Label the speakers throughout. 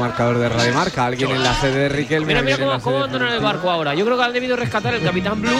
Speaker 1: Marcador de Radio Marca, alguien en la sede de Riquelme.
Speaker 2: Mira cómo abandonan el barco ahora. Yo creo que han debido rescatar el Capitán Blue.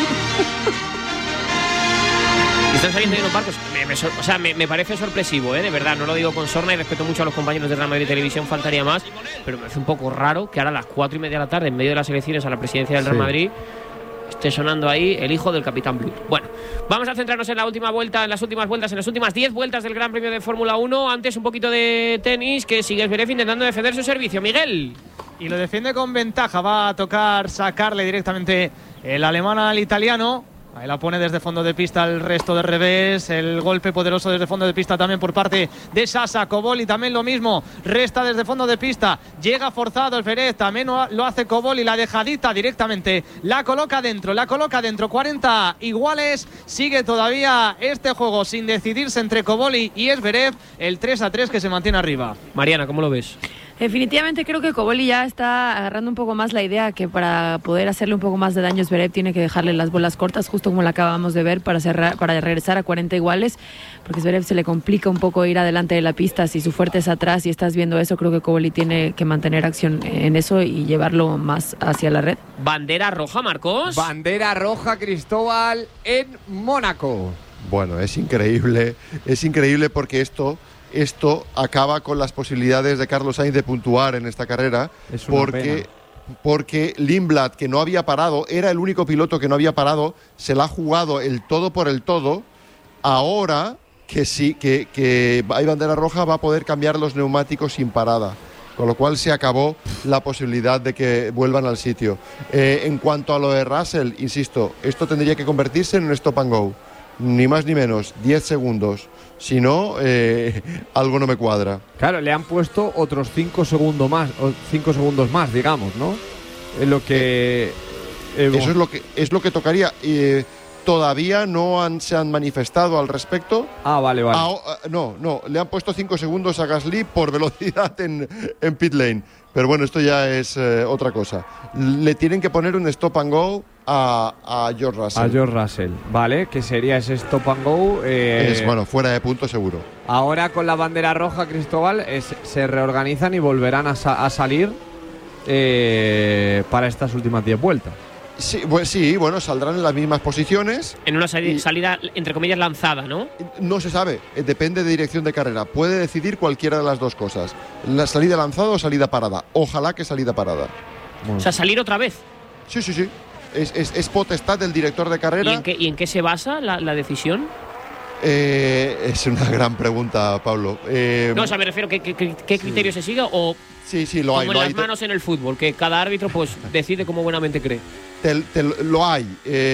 Speaker 2: Y están saliendo de unos barcos. Me parece sorpresivo, de verdad. No lo digo con sorna y respeto mucho a los compañeros de Real Madrid Televisión, faltaría más. Pero me parece un poco raro que ahora a las 4:30 de la tarde, en medio de las elecciones a la presidencia del Real Madrid, esté sonando ahí el hijo del Capitán Blue. Bueno, vamos a centrarnos en la última vuelta, en las últimas 10 vueltas del Gran Premio de Fórmula 1. Antes un poquito de tenis, que sigue Zverev intentando defender su servicio. Miguel.
Speaker 3: Y lo defiende con ventaja. Va a tocar sacarle directamente el alemán al italiano. Ahí la pone desde fondo de pista el resto de revés. El golpe poderoso desde fondo de pista también por parte de Sasa. Koboli también lo mismo. Resta desde fondo de pista. Llega forzado el Zverev. También lo hace Koboli. La dejadita directamente. La coloca dentro. 40 iguales. Sigue todavía este juego sin decidirse entre Koboli y Zverev. El 3-3 que se mantiene arriba.
Speaker 2: Mariana, ¿cómo lo ves?
Speaker 4: Definitivamente creo que Koboli ya está agarrando un poco más la idea que para poder hacerle un poco más de daño a Zverev tiene que dejarle las bolas cortas, justo como la acabamos de ver, para regresar a 40 iguales, porque a Zverev se le complica un poco ir adelante de la pista. Si su fuerte es atrás y estás viendo eso, creo que Koboli tiene que mantener acción en eso y llevarlo más hacia la red.
Speaker 2: Bandera roja, Marcos.
Speaker 1: Bandera roja, Cristóbal, en Mónaco.
Speaker 5: Bueno, es increíble porque esto acaba con las posibilidades de Carlos Sainz de puntuar en esta carrera, porque Lindblad, que no había parado, era el único piloto que no había parado, se la ha jugado el todo por el todo. Ahora que sí, que hay bandera roja, va a poder cambiar los neumáticos sin parada, con lo cual se acabó la posibilidad de que vuelvan al sitio. En cuanto a lo de Russell, insisto, esto tendría que convertirse en un stop and go, ni más ni menos, 10 segundos. Si no, algo no me cuadra.
Speaker 1: Claro, le han puesto otros 5 segundos más, digamos, ¿no? Es lo que
Speaker 5: eso es lo que tocaría. Todavía se han manifestado al respecto.
Speaker 1: Vale.
Speaker 5: No, le han puesto 5 segundos a Gasly por velocidad en pit lane. Pero bueno, esto ya es otra cosa. Le tienen que poner un stop and go a George Russell.
Speaker 1: A George Russell, vale, que sería ese stop and go.
Speaker 5: Fuera de punto seguro.
Speaker 1: Ahora con la bandera roja, Cristóbal, se reorganizan y volverán a salir para estas últimas 10 vueltas.
Speaker 5: Sí, saldrán en las mismas posiciones.
Speaker 2: En una salida, entre comillas, lanzada, ¿no?
Speaker 5: No se sabe, depende de dirección de carrera. Puede decidir cualquiera de las dos cosas. La salida lanzada o salida parada. Ojalá que salida parada.
Speaker 2: Bueno. O sea, salir otra vez.
Speaker 5: Sí. Es potestad del director de carrera.
Speaker 2: ¿Y en qué se basa la decisión?
Speaker 5: Es una gran pregunta, Pablo.
Speaker 2: Me refiero, ¿qué criterio se sigue? O
Speaker 5: sí, lo hay.
Speaker 2: Como en las manos en el fútbol, que cada árbitro pues decide como buenamente cree.
Speaker 5: Lo hay.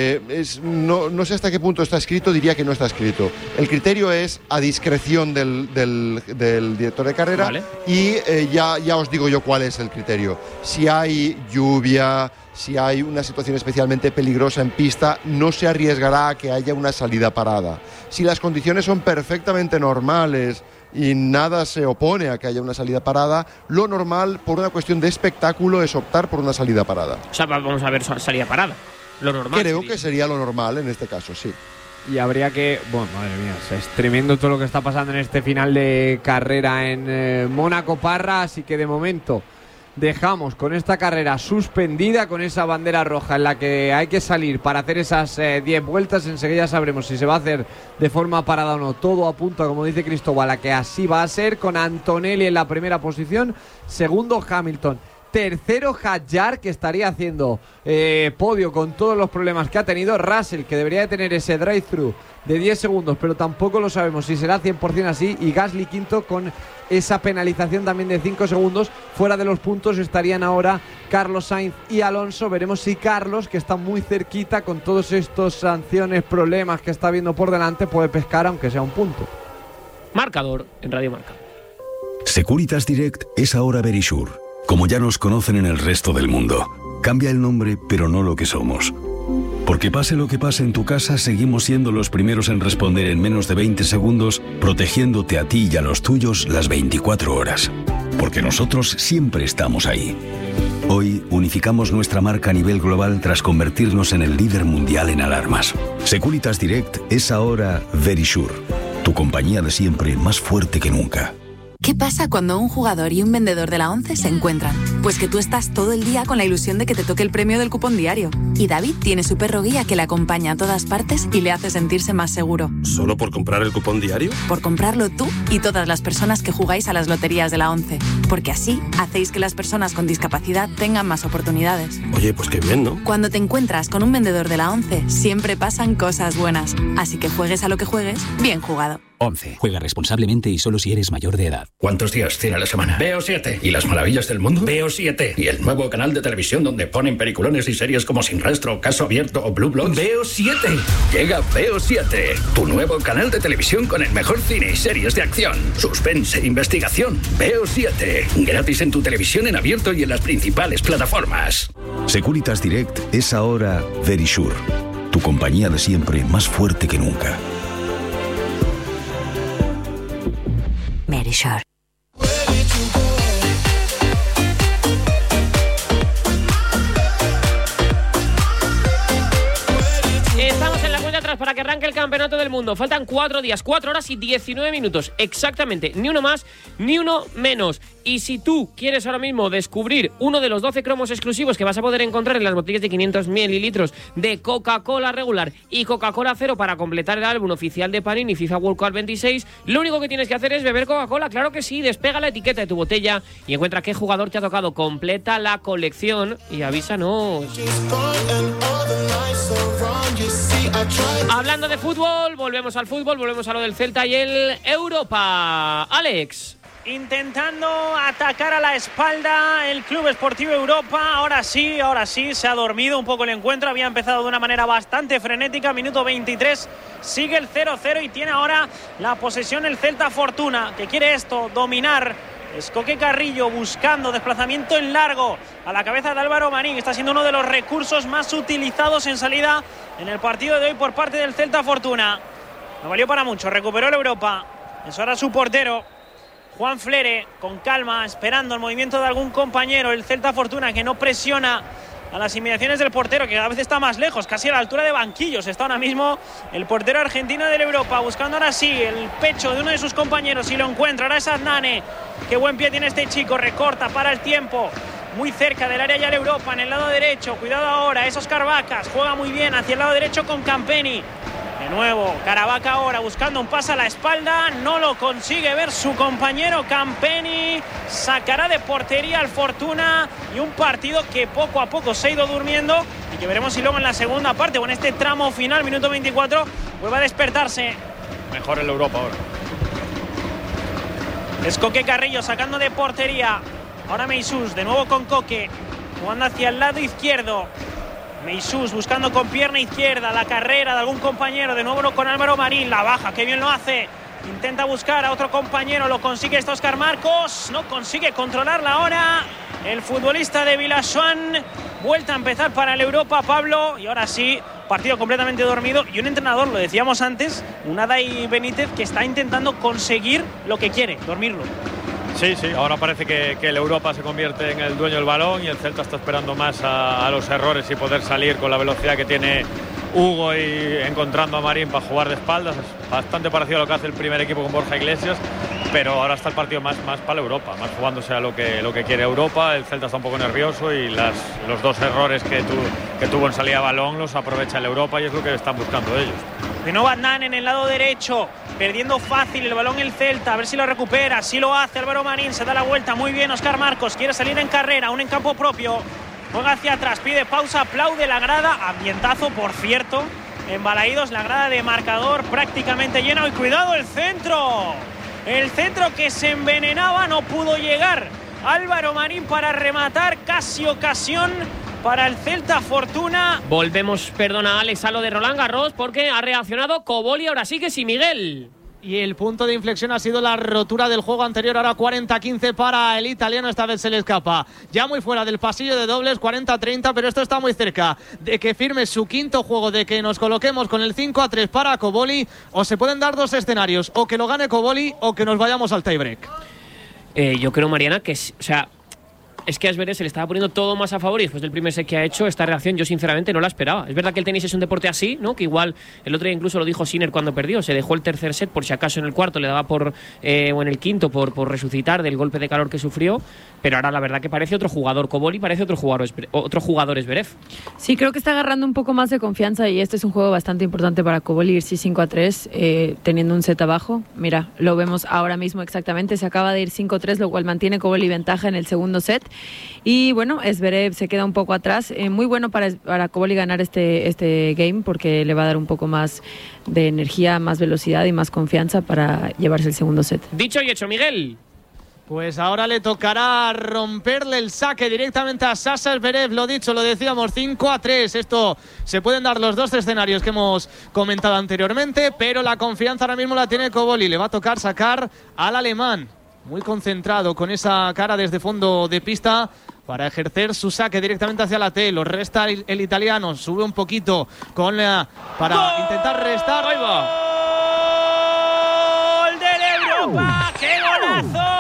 Speaker 5: No sé hasta qué punto está escrito, diría que no está escrito. El criterio es a discreción del director de carrera. Vale. Y ya os digo yo cuál es el criterio. Si hay lluvia, si hay una situación especialmente peligrosa en pista, no se arriesgará a que haya una salida parada. Si las condiciones son perfectamente normales y nada se opone a que haya una salida parada, lo normal, por una cuestión de espectáculo, es optar por una salida parada.
Speaker 2: O sea, vamos a ver salida parada. Lo normal.
Speaker 5: Creo que sería lo normal en este caso, sí.
Speaker 1: Y habría que... Bueno, madre mía, es tremendo todo lo que está pasando en este final de carrera en Mónaco, Parra, así que de momento dejamos con esta carrera suspendida, con esa bandera roja en la que hay que salir para hacer esas 10 vueltas. Enseguida sabremos si se va a hacer de forma parada o no. Todo apunta, como dice Cristóbal, a que así va a ser, con Antonelli en la primera posición, segundo Hamilton, tercero Hadjar, que estaría haciendo podio con todos los problemas que ha tenido, Russell, que debería de tener ese drive-thru de 10 segundos, pero tampoco lo sabemos si será 100% así, y Gasly quinto con esa penalización también de 5 segundos. Fuera de los puntos estarían ahora Carlos Sainz y Alonso. Veremos si Carlos, que está muy cerquita con todos estos sanciones, problemas que está viendo por delante, puede pescar aunque sea un punto.
Speaker 2: Marcador en Radio Marca.
Speaker 6: Securitas Direct es ahora Verisure, como ya nos conocen en el resto del mundo. Cambia el nombre, pero no lo que somos. Porque pase lo que pase en tu casa, seguimos siendo los primeros en responder en menos de 20 segundos, protegiéndote a ti y a los tuyos las 24 horas. Porque nosotros siempre estamos ahí. Hoy unificamos nuestra marca a nivel global tras convertirnos en el líder mundial en alarmas. Securitas Direct es ahora Verisure, tu compañía de siempre más fuerte que nunca.
Speaker 7: ¿Qué pasa cuando un jugador y un vendedor de la ONCE se encuentran? Pues que tú estás todo el día con la ilusión de que te toque el premio del cupón diario. Y David tiene su perro guía que le acompaña a todas partes y le hace sentirse más seguro.
Speaker 8: ¿Solo por comprar el cupón diario?
Speaker 7: Por comprarlo tú y todas las personas que jugáis a las loterías de la ONCE. Porque así hacéis que las personas con discapacidad tengan más oportunidades.
Speaker 8: Oye, pues qué bien, ¿no?
Speaker 7: Cuando te encuentras con un vendedor de la ONCE, siempre pasan cosas buenas. Así que juegues a lo que juegues, bien jugado.
Speaker 9: 11. Juega responsablemente y solo si eres mayor de edad.
Speaker 10: ¿Cuántos días tiene la semana? Veo 7. ¿Y las maravillas del mundo? Veo 7. ¿Y el nuevo canal de televisión donde ponen peliculones y series como Sin Rastro, Caso Abierto o Blue Bloods? Veo 7. Llega Veo 7, tu nuevo canal de televisión con el mejor cine y series de acción, suspense, investigación. Veo 7. Gratis en tu televisión en abierto y en las principales plataformas.
Speaker 6: Securitas Direct es ahora Verisure, tu compañía de siempre más fuerte que nunca.
Speaker 7: Verisure.
Speaker 2: Estamos en la cuenta atrás para que arranque el campeonato del mundo. Faltan 4 días, 4 horas y 19 minutos. Exactamente, ni uno más, ni uno menos. Y si tú quieres ahora mismo descubrir uno de los 12 cromos exclusivos que vas a poder encontrar en las botellas de 500 mililitros de Coca-Cola regular y Coca-Cola cero para completar el álbum oficial de Panini FIFA World Cup 26, lo único que tienes que hacer es beber Coca-Cola. Claro que sí, despega la etiqueta de tu botella y encuentra qué jugador te ha tocado. Completa la colección y avísanos. Hablando de fútbol, volvemos al fútbol, volvemos a lo del Celta y el Europa. Alex.
Speaker 3: Intentando atacar a la espalda el Club Esportivo Europa. Ahora sí, se ha dormido un poco el encuentro. Había empezado de una manera bastante frenética. Minuto 23, sigue el 0-0 y tiene ahora la posesión el Celta Fortuna, que quiere esto, dominar. Es Coque Carrillo buscando desplazamiento en largo a la cabeza de Álvaro Marín. Está siendo uno de los recursos más utilizados en salida en el partido de hoy por parte del Celta Fortuna. No valió para mucho, recuperó el Europa. Es ahora su portero, Juan Flere, con calma, esperando el movimiento de algún compañero. El Celta Fortuna que no presiona a las inmediaciones del portero, que cada vez está más lejos, casi a la altura de banquillos. Está ahora mismo el portero argentino del Europa, buscando ahora sí el pecho de uno de sus compañeros y lo encuentra. Ahora es Adnane. Qué buen pie tiene este chico, recorta para el tiempo. Muy cerca del área ya el Europa, en el lado derecho. Cuidado ahora, es Óscar Vacas, juega muy bien hacia el lado derecho con Campeni. De nuevo, Caravaca ahora buscando un pase a la espalda, no lo consigue ver su compañero Campeni, sacará de portería al Fortuna y un partido que poco a poco se ha ido durmiendo y que veremos si luego en la segunda parte o en este tramo final, minuto 24, vuelve a despertarse.
Speaker 11: Mejor el Europa ahora.
Speaker 3: Es Coque Carrillo sacando de portería, ahora Meisús, de nuevo con Coque, jugando hacia el lado izquierdo. Meisús buscando con pierna izquierda la carrera de algún compañero, de nuevo con Álvaro Marín, la baja, qué bien lo hace, intenta buscar a otro compañero, lo consigue esto Óscar Marcos, no consigue controlarla ahora el futbolista de Vilasoan. Vuelta a empezar para el Europa, Pablo, y ahora sí, partido completamente dormido y un entrenador, lo decíamos antes, Unai Benítez, que está intentando conseguir lo que quiere, dormirlo.
Speaker 11: Sí, ahora parece que el Europa se convierte en el dueño del balón y el Celta está esperando más a los errores y poder salir con la velocidad que tiene Hugo y encontrando a Marín para jugar de espaldas. Es bastante parecido a lo que hace el primer equipo con Borja Iglesias, pero ahora está el partido más para el Europa, más jugándose a lo que quiere Europa. El Celta está un poco nervioso y los dos errores que tuvo en salida a balón los aprovecha el Europa y es lo que están buscando ellos.
Speaker 3: De nuevo Adnan en el lado derecho, perdiendo fácil el balón el Celta, a ver si lo recupera, sí lo hace Álvaro Marín, se da la vuelta, muy bien Óscar Marcos, quiere salir en carrera, aún en campo propio, juega hacia atrás, pide pausa, aplaude la grada, ambientazo por cierto, en Balaídos, la grada de marcador prácticamente llena, y cuidado el centro que se envenenaba, no pudo llegar Álvaro Marín para rematar, casi ocasión para el Celta Fortuna.
Speaker 2: Volvemos, perdona Alex, a lo de Roland Garros porque ha reaccionado Coboli, ahora sí que sí, Miguel.
Speaker 3: Y el punto de inflexión ha sido la rotura del juego anterior, ahora 40-15 para el italiano, esta vez se le escapa. Ya muy fuera del pasillo de dobles, 40-30, pero esto está muy cerca de que firme su quinto juego, de que nos coloquemos con el 5-3 para Coboli, o se pueden dar dos escenarios, o que lo gane Coboli o que nos vayamos al tiebreak.
Speaker 2: Yo creo, Mariana, que, o sea, es que a Zverev se le estaba poniendo todo más a favor y después del primer set que ha hecho, esta reacción yo sinceramente no la esperaba. Es verdad que el tenis es un deporte así, ¿no? Que igual el otro día incluso lo dijo Sinner cuando perdió, se dejó el tercer set por si acaso en el cuarto le daba o en el quinto por resucitar del golpe de calor que sufrió, pero ahora la verdad que parece otro jugador Cobolli, parece otro jugador Zverev.
Speaker 4: Sí, creo que está agarrando un poco más de confianza y este es un juego bastante importante para Cobolli, irse 5-3 teniendo un set abajo. Mira, lo vemos ahora mismo exactamente, se acaba de ir 5-3, lo cual mantiene Cobolli ventaja en el segundo set. Y bueno, Zverev se queda un poco atrás. Muy bueno para Cobolli ganar este game porque le va a dar un poco más de energía, más velocidad y más confianza para llevarse el segundo set.
Speaker 2: Dicho y hecho, Miguel.
Speaker 3: Pues ahora le tocará romperle el saque directamente a Sasha Zverev. Lo dicho, lo decíamos, 5-3. Esto se pueden dar los dos escenarios que hemos comentado anteriormente, pero la confianza ahora mismo la tiene Cobolli. Le va a tocar sacar al alemán. Muy concentrado con esa cara desde fondo de pista para ejercer su saque directamente hacia la T. Lo resta el italiano. Sube un poquito para intentar restar.
Speaker 2: ¡Ahí va!
Speaker 12: ¡Gol del Europa! ¡Qué golazo!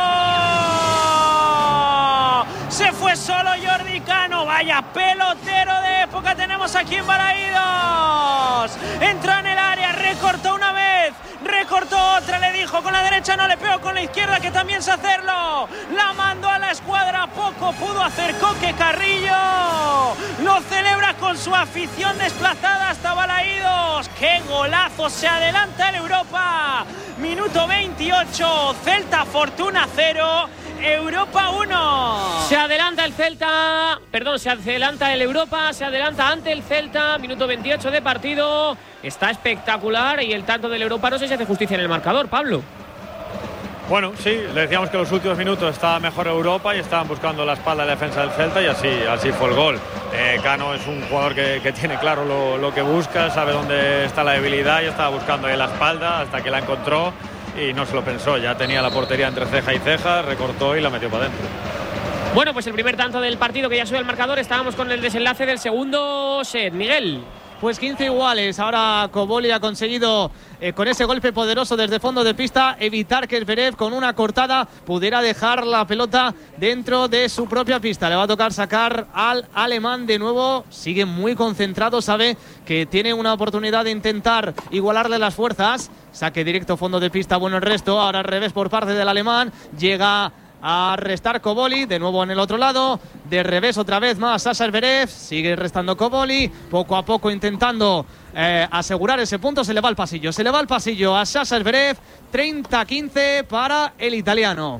Speaker 12: Se fue solo Jordi Cano. Vaya pelotero de época tenemos aquí en Balaídos. Entró en el área, recortó una vez, recortó otra, le dijo con la derecha no, le pegó con la izquierda que también sé hacerlo. La mandó a la escuadra, poco pudo hacer Coque Carrillo. Lo celebra con su afición desplazada hasta Balaídos. ¡Qué golazo! Se adelanta el Europa. Minuto 28, Celta Fortuna 0. Europa 1.
Speaker 2: Se adelanta el Celta, se adelanta el Europa, se adelanta ante el Celta, minuto 28 de partido. Está espectacular y el tanto del Europa no sé si hace justicia en el marcador, Pablo.
Speaker 11: Bueno, sí, le decíamos que en los últimos minutos estaba mejor Europa y estaban buscando la espalda de la defensa del Celta y así fue el gol. Cano es un jugador que tiene claro lo que busca, sabe dónde está la debilidad y estaba buscando ahí la espalda hasta que la encontró. Y no se lo pensó, ya tenía la portería entre ceja y ceja, recortó y la metió para adentro.
Speaker 2: Bueno, pues el primer tanto del partido que ya sube al marcador. Estábamos con el desenlace del segundo set. Miguel.
Speaker 3: Pues 15 iguales. Ahora Cobolli ha conseguido con ese golpe poderoso desde fondo de pista evitar que Zverev con una cortada pudiera dejar la pelota dentro de su propia pista. Le va a tocar sacar al alemán de nuevo. Sigue muy concentrado, sabe que tiene una oportunidad de intentar igualarle las fuerzas. Saque directo fondo de pista, bueno el resto. Ahora al revés por parte del alemán. Llega a restar Cobolli, de nuevo en el otro lado, de revés otra vez más Sasha Zverev, sigue restando Cobolli, poco a poco intentando asegurar ese punto. Se le va al pasillo a Sasha Zverev, 30-15 para el italiano.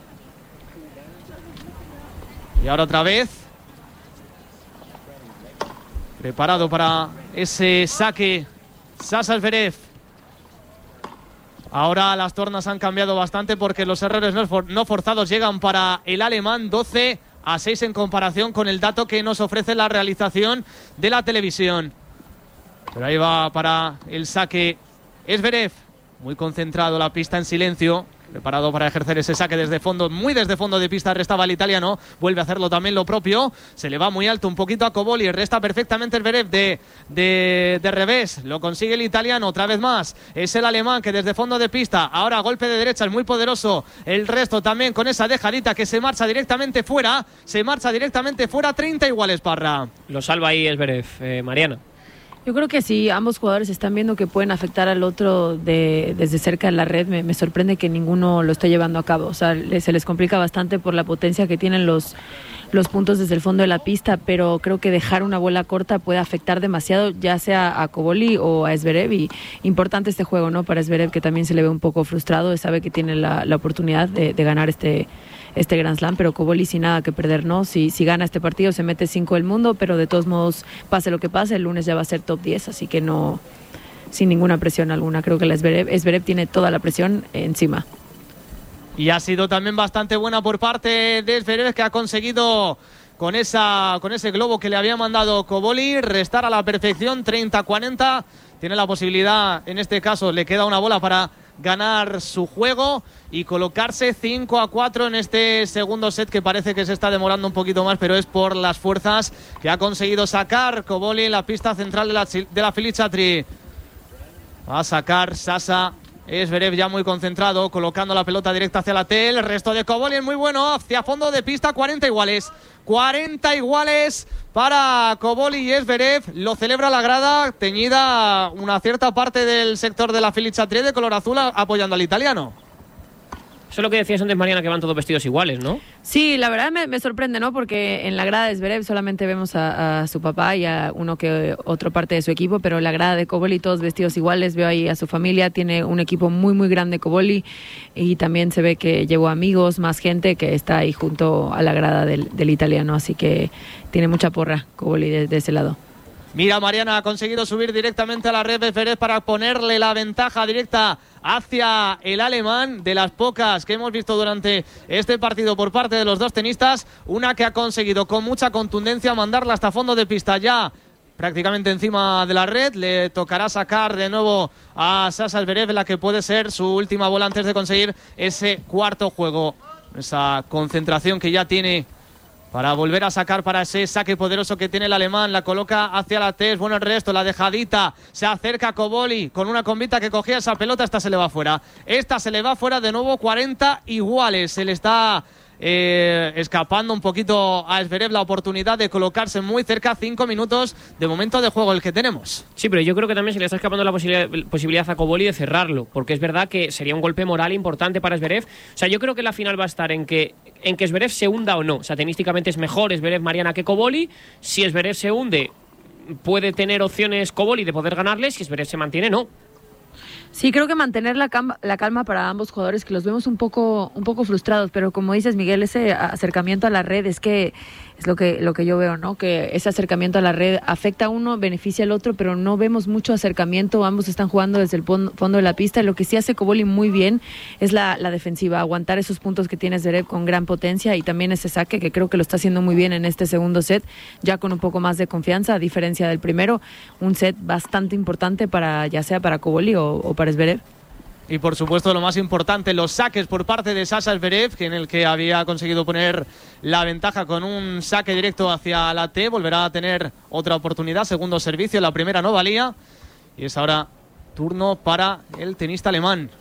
Speaker 3: Y ahora otra vez preparado para ese saque Sasha Zverev. Ahora las tornas han cambiado bastante porque los errores no forzados llegan para el alemán, 12-6 en comparación con el dato que nos ofrece la realización de la televisión. Pero ahí va para el saque Zverev, muy concentrado, la pista en silencio. Preparado para ejercer ese saque desde fondo, muy desde fondo de pista, restaba el italiano, vuelve a hacerlo también lo propio, se le va muy alto un poquito a Cobolli, resta perfectamente el Zverev de revés, lo consigue el italiano otra vez más, es el alemán que desde fondo de pista, ahora golpe de derecha, es muy poderoso, el resto también con esa dejadita que se marcha directamente fuera, 30 iguales, Parra.
Speaker 2: Lo salva ahí Zverev, Mariana.
Speaker 4: Yo creo que sí, ambos jugadores están viendo que pueden afectar al otro desde cerca de la red. Me sorprende que ninguno lo esté llevando a cabo. O sea, se les complica bastante por la potencia que tienen los puntos desde el fondo de la pista, pero creo que dejar una bola corta puede afectar demasiado, ya sea a Cobolli o a Zverev. Y importante este juego, ¿no? Para Zverev, que también se le ve un poco frustrado, sabe que tiene la oportunidad de ganar este Grand Slam, pero Cobolli sin nada que perder, ¿no? Si gana este partido se mete 5 del mundo, pero de todos modos, pase lo que pase, el lunes ya va a ser top 10, así que no, sin ninguna presión alguna. Creo que Zverev tiene toda la presión encima.
Speaker 3: Y ha sido también bastante buena por parte de Zverev, que ha conseguido con ese globo que le había mandado Cobolli restar a la perfección, 30-40. Tiene la posibilidad, en este caso le queda una bola para ganar su juego y colocarse 5-4 en este segundo set, que parece que se está demorando un poquito más, pero es por las fuerzas que ha conseguido sacar Cobolli en la pista central de la Filipicchatri. Va a sacar Sasha Zverev ya muy concentrado, colocando la pelota directa hacia la T. El resto de Koboli es muy bueno, hacia fondo de pista, 40 iguales. 40 iguales para Koboli y Zverev. Lo celebra la grada, teñida una cierta parte del sector de la Philippe Chatrier de color azul, apoyando al italiano.
Speaker 2: Eso es lo que decías antes, Mariana, que van todos vestidos iguales, ¿no?
Speaker 4: Sí, la verdad me sorprende, ¿no? Porque en la grada de Zverev solamente vemos a su papá y a uno que otra parte de su equipo, pero en la grada de Koboli todos vestidos iguales. Veo ahí a su familia, tiene un equipo muy, muy grande Koboli, y también se ve que llevó amigos, más gente que está ahí junto a la grada del italiano, así que tiene mucha porra Koboli de ese lado.
Speaker 3: Mira, Mariana ha conseguido subir directamente a la red de Zverev para ponerle la ventaja directa hacia el alemán, de las pocas que hemos visto durante este partido por parte de los dos tenistas. Una que ha conseguido con mucha contundencia mandarla hasta fondo de pista, ya prácticamente encima de la red. Le tocará sacar de nuevo a Sasha Zverev, la que puede ser su última bola antes de conseguir ese cuarto juego. Esa concentración que ya tiene para volver a sacar para ese saque poderoso que tiene el alemán. La coloca hacia la T. Bueno, el resto, la dejadita. Se acerca Koboli con una combita que cogía esa pelota. Esta se le va fuera. Esta se le va fuera de nuevo. 40 iguales. Se le está escapando un poquito a Zverev la oportunidad de colocarse muy cerca. 5 minutos de momento de juego el que tenemos.
Speaker 2: Sí, pero yo creo que también se le está escapando la posibilidad a Koboli de cerrarlo, porque es verdad que sería un golpe moral importante para Zverev. O sea, yo creo que la final va a estar en que Zverev se hunda o no. O sea, tenísticamente es mejor Zverev, Mariana, que Koboli. Si Zverev se hunde, puede tener opciones Koboli de poder ganarle. Si Zverev se mantiene, no.
Speaker 4: Sí, creo que mantener la calma para ambos jugadores, que los vemos un poco frustrados, pero como dices, Miguel, ese acercamiento a la red es lo que yo veo, ¿no? Que ese acercamiento a la red afecta a uno, beneficia al otro, pero no vemos mucho acercamiento. Ambos están jugando desde el fondo de la pista. Lo que sí hace Koboli muy bien es la defensiva, aguantar esos puntos que tiene Zverev con gran potencia, y también ese saque, que creo que lo está haciendo muy bien en este segundo set, ya con un poco más de confianza, a diferencia del primero. Un set bastante importante ya sea para Koboli o para Zverev.
Speaker 3: Y por supuesto, lo más importante, los saques por parte de Sasha Zverev, en el que había conseguido poner la ventaja con un saque directo hacia la T. Volverá a tener otra oportunidad, segundo servicio, la primera no valía. Y es ahora turno para el tenista alemán.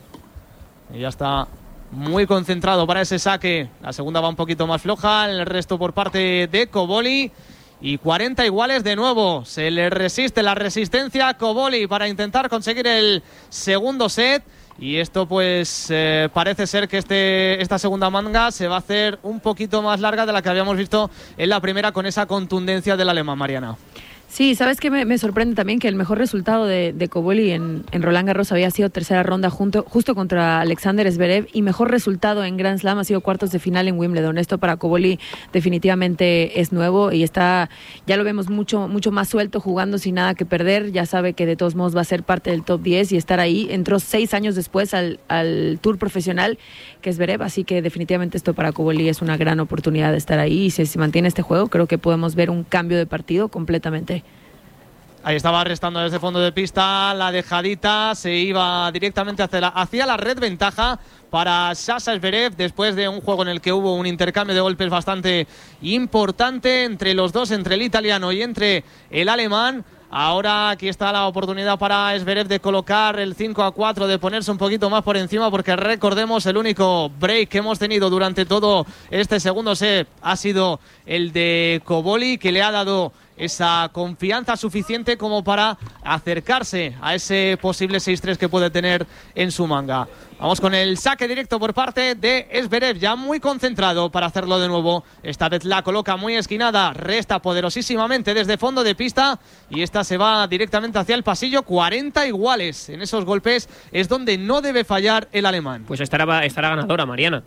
Speaker 3: Y ya está muy concentrado para ese saque. La segunda va un poquito más floja, el resto por parte de Koboli. Y 40 iguales de nuevo. Se le resiste la resistencia a Koboli para intentar conseguir el segundo set. Y esto pues parece ser que esta segunda manga se va a hacer un poquito más larga de la que habíamos visto en la primera, con esa contundencia del alemán, Mariana.
Speaker 4: Sí, ¿sabes qué? Me sorprende también que el mejor resultado de Koboli en Roland Garros había sido tercera ronda justo contra Alexander Zverev, y mejor resultado en Grand Slam ha sido cuartos de final en Wimbledon. Esto para Koboli definitivamente es nuevo, y ya lo vemos mucho más suelto, jugando sin nada que perder. Ya sabe que de todos modos va a ser parte del top 10 y estar ahí. Entró 6 años después al Tour profesional, que es Zverev, así que definitivamente esto para Koboli es una gran oportunidad de estar ahí, y si se mantiene este juego creo que podemos ver un cambio de partido completamente.
Speaker 3: Ahí estaba restando desde fondo de pista, la dejadita, se iba directamente hacia la red, ventaja para Sasha Zverev, después de un juego en el que hubo un intercambio de golpes bastante importante entre los dos, entre el italiano y entre el alemán. Ahora aquí está la oportunidad para Zverev de colocar el 5-4, de ponerse un poquito más por encima, porque recordemos, el único break que hemos tenido durante todo este segundo set ha sido el de Koboli, que le ha dado esa confianza suficiente como para acercarse a ese posible 6-3 que puede tener en su manga. Vamos con el saque directo por parte de Zverev, ya muy concentrado para hacerlo de nuevo. Esta vez la coloca muy esquinada, resta poderosísimamente desde fondo de pista, y esta se va directamente hacia el pasillo. 40 iguales. En esos golpes es donde no debe fallar el alemán.
Speaker 2: Pues estará ganadora, Mariana.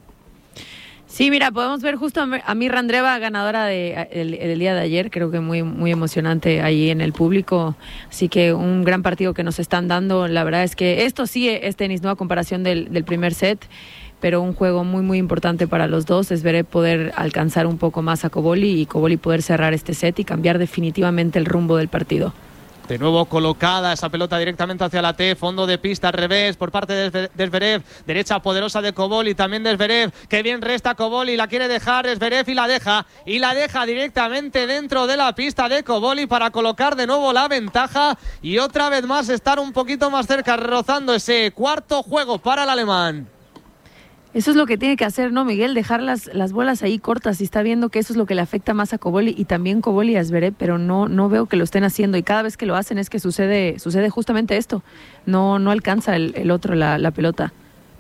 Speaker 4: Sí, mira, podemos ver justo a Mirra Andreeva, ganadora el día de ayer. Creo que muy, muy emocionante ahí en el público. Así que un gran partido que nos están dando. La verdad es que esto sí es tenis, ¿no? A comparación del primer set, pero un juego muy, muy importante para los dos. Es ver poder alcanzar un poco más a Koboli, y Koboli poder cerrar este set y cambiar definitivamente el rumbo del partido.
Speaker 3: De nuevo colocada esa pelota directamente hacia la T, fondo de pista al revés por parte de Zverev, derecha poderosa de Koboli, también de Zverev, que bien resta Koboli, la quiere dejar Zverev y la deja directamente dentro de la pista de Koboli para colocar de nuevo la ventaja y otra vez más estar un poquito más cerca, rozando ese cuarto juego para el alemán.
Speaker 4: Eso es lo que tiene que hacer, ¿no, Miguel? Dejar las bolas ahí cortas, y está viendo que eso es lo que le afecta más a Koboli y también Koboli a Zverev, pero no veo que lo estén haciendo, y cada vez que lo hacen es que sucede justamente esto. No alcanza el otro la pelota.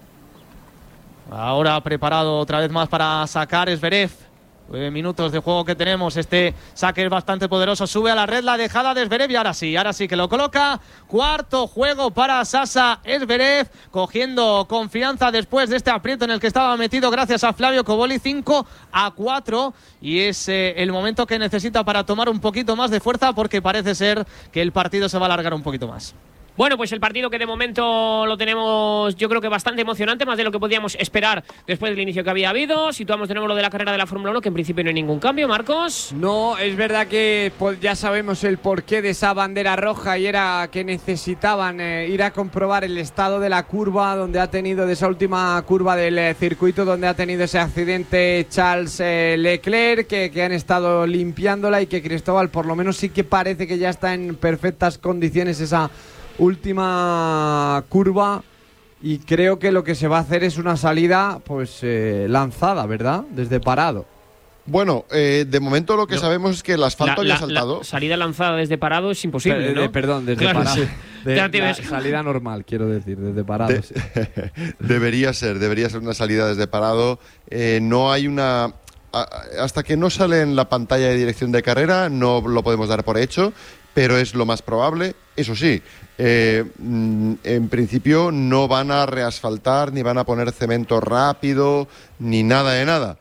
Speaker 3: Ahora preparado otra vez más para sacar Zverev. 9 minutos de juego que tenemos. Este saque es bastante poderoso. Sube a la red la dejada de Zverev y ahora sí que lo coloca. Cuarto juego para Sasa Zverev, cogiendo confianza después de este aprieto en el que estaba metido gracias a Flavio Koboli. 5-4 y es el momento que necesita para tomar un poquito más de fuerza, porque parece ser que el partido se va a alargar un poquito más.
Speaker 2: Bueno, pues el partido que de momento lo tenemos, yo creo que bastante emocionante, más de lo que podíamos esperar después del inicio que había habido. Situamos de nuevo lo de la carrera de la Fórmula 1, que en principio no hay ningún cambio, Marcos.
Speaker 1: No, es verdad que ya sabemos el porqué de esa bandera roja, y era que necesitaban ir a comprobar el estado de la curva donde ha tenido, de esa última curva del circuito donde ha tenido ese accidente Charles Leclerc, que han estado limpiándola, y que Cristóbal por lo menos sí que parece que ya está en perfectas condiciones esa última curva, y creo que lo que se va a hacer es una salida pues lanzada, ¿verdad? Desde parado.
Speaker 5: Bueno, de momento lo que sabemos es que el asfalto ya ha saltado.
Speaker 2: La salida lanzada desde parado es imposible, ¿no?
Speaker 1: Perdón, desde parado. Sí. La salida normal, quiero decir, desde parado. Sí.
Speaker 5: Debería ser una salida desde parado. No hay una... Hasta que no sale en la pantalla de dirección de carrera no lo podemos dar por hecho, pero es lo más probable. Eso sí, en principio no van a reasfaltar ni van a poner cemento rápido ni nada de nada,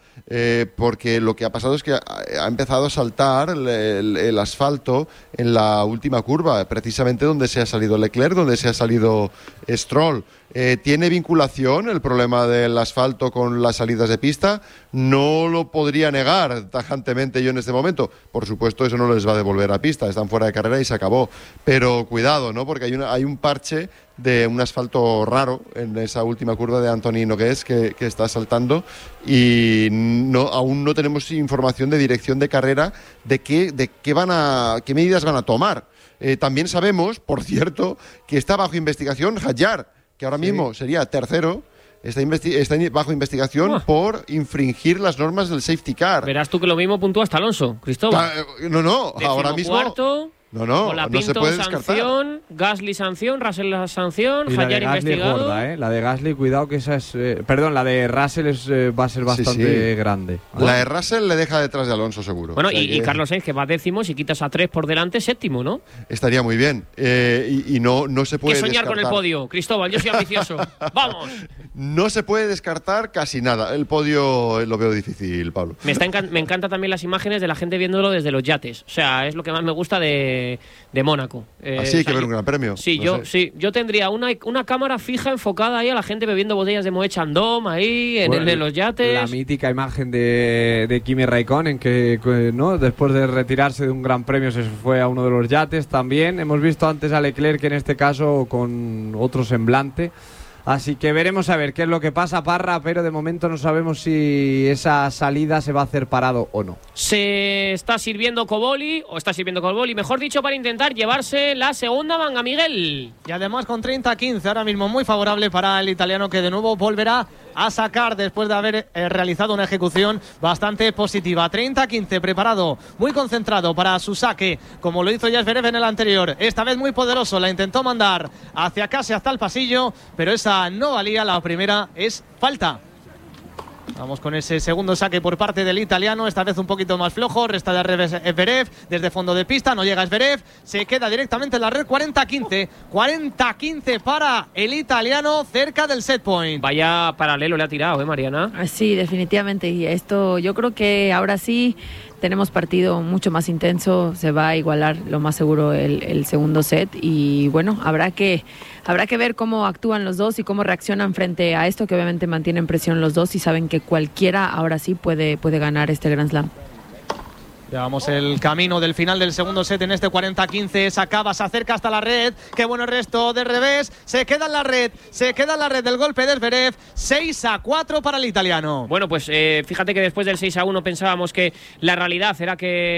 Speaker 5: porque lo que ha pasado es que ha empezado a saltar el asfalto en la última curva, precisamente donde se ha salido Leclerc, donde se ha salido Stroll. ¿Tiene vinculación el problema del asfalto con las salidas de pista? No lo podría negar tajantemente yo en este momento. Por supuesto, eso no les va a devolver a pista, están fuera de carrera y se acabó. Pero cuidado, ¿no? Porque hay un parche de un asfalto raro en esa última curva de Anthony Nogués que está saltando, y aún no tenemos información de dirección de carrera de qué medidas van a tomar. También sabemos, por cierto, que está bajo investigación Hadjar, que ahora mismo sería tercero. Está bajo investigación por infringir las normas del safety car.
Speaker 2: Verás tú que lo mismo puntúa hasta Alonso, Cristóbal.
Speaker 5: No, ahora mismo...
Speaker 2: Cuarto.
Speaker 5: No se puede descartar.
Speaker 2: Sanción, Gasly sanción, Russell sanción,
Speaker 1: y
Speaker 2: Hadjar investigado.
Speaker 1: Es gorda, la de Gasly, cuidado que esa es... perdón, la de Russell va a ser bastante grande.
Speaker 5: La de Russell le deja detrás de Alonso, seguro.
Speaker 2: Bueno, y Carlos Sainz, que va décimo, si quitas a 3 por delante, séptimo, ¿no?
Speaker 5: Estaría muy bien. Y no se puede
Speaker 2: soñar
Speaker 5: descartar.
Speaker 2: con el podio, Cristóbal, yo soy ambicioso. ¡Vamos!
Speaker 5: No se puede descartar casi nada. El podio lo veo difícil, Pablo.
Speaker 2: Me encanta también las imágenes de la gente viéndolo desde los yates. O sea, es lo que más me gusta de Mónaco.
Speaker 5: Así hay que ver un gran premio.
Speaker 2: Sí, yo tendría una cámara fija enfocada ahí a la gente bebiendo botellas de Moet Chandon ahí en los yates.
Speaker 1: La mítica imagen de Kimi Raikkonen, que ¿no? Después de retirarse de un gran premio se fue a uno de los yates también. Hemos visto antes a Leclerc, en este caso con otro semblante. Así que veremos a ver qué es lo que pasa, Parra, pero de momento no sabemos si esa salida se va a hacer parado o no.
Speaker 2: Se está sirviendo Koboli, mejor dicho, para intentar llevarse la segunda manga, Miguel.
Speaker 3: Y además con 30-15, ahora mismo muy favorable para el italiano, que de nuevo volverá a sacar después de haber realizado una ejecución bastante positiva. 30-15, preparado, muy concentrado para su saque, como lo hizo ya Zverev en el anterior. Esta vez muy poderoso, la intentó mandar hacia casi hasta el pasillo, pero esa no valía. La primera es falta. Vamos con ese segundo saque por parte del italiano, esta vez un poquito más flojo, resta de revés Zverev, desde fondo de pista, no llega Zverev, se queda directamente en la red. 40-15 para el italiano, cerca del set point.
Speaker 2: Vaya paralelo le ha tirado, Mariana.
Speaker 4: Sí, definitivamente, y esto yo creo que ahora sí tenemos partido mucho más intenso, se va a igualar lo más seguro el segundo set, y bueno, habrá que ver cómo actúan los dos y cómo reaccionan frente a esto, que obviamente mantienen presión los dos y saben que cualquiera ahora sí puede ganar este Grand Slam.
Speaker 3: Llevamos el camino del final del segundo set en este 40-15. Sacaba, se acerca hasta la red. Qué bueno resto de revés. Se queda en la red del golpe de Zverev. 6-4 para el italiano.
Speaker 2: Bueno, pues fíjate que después del 6-1 pensábamos que la realidad era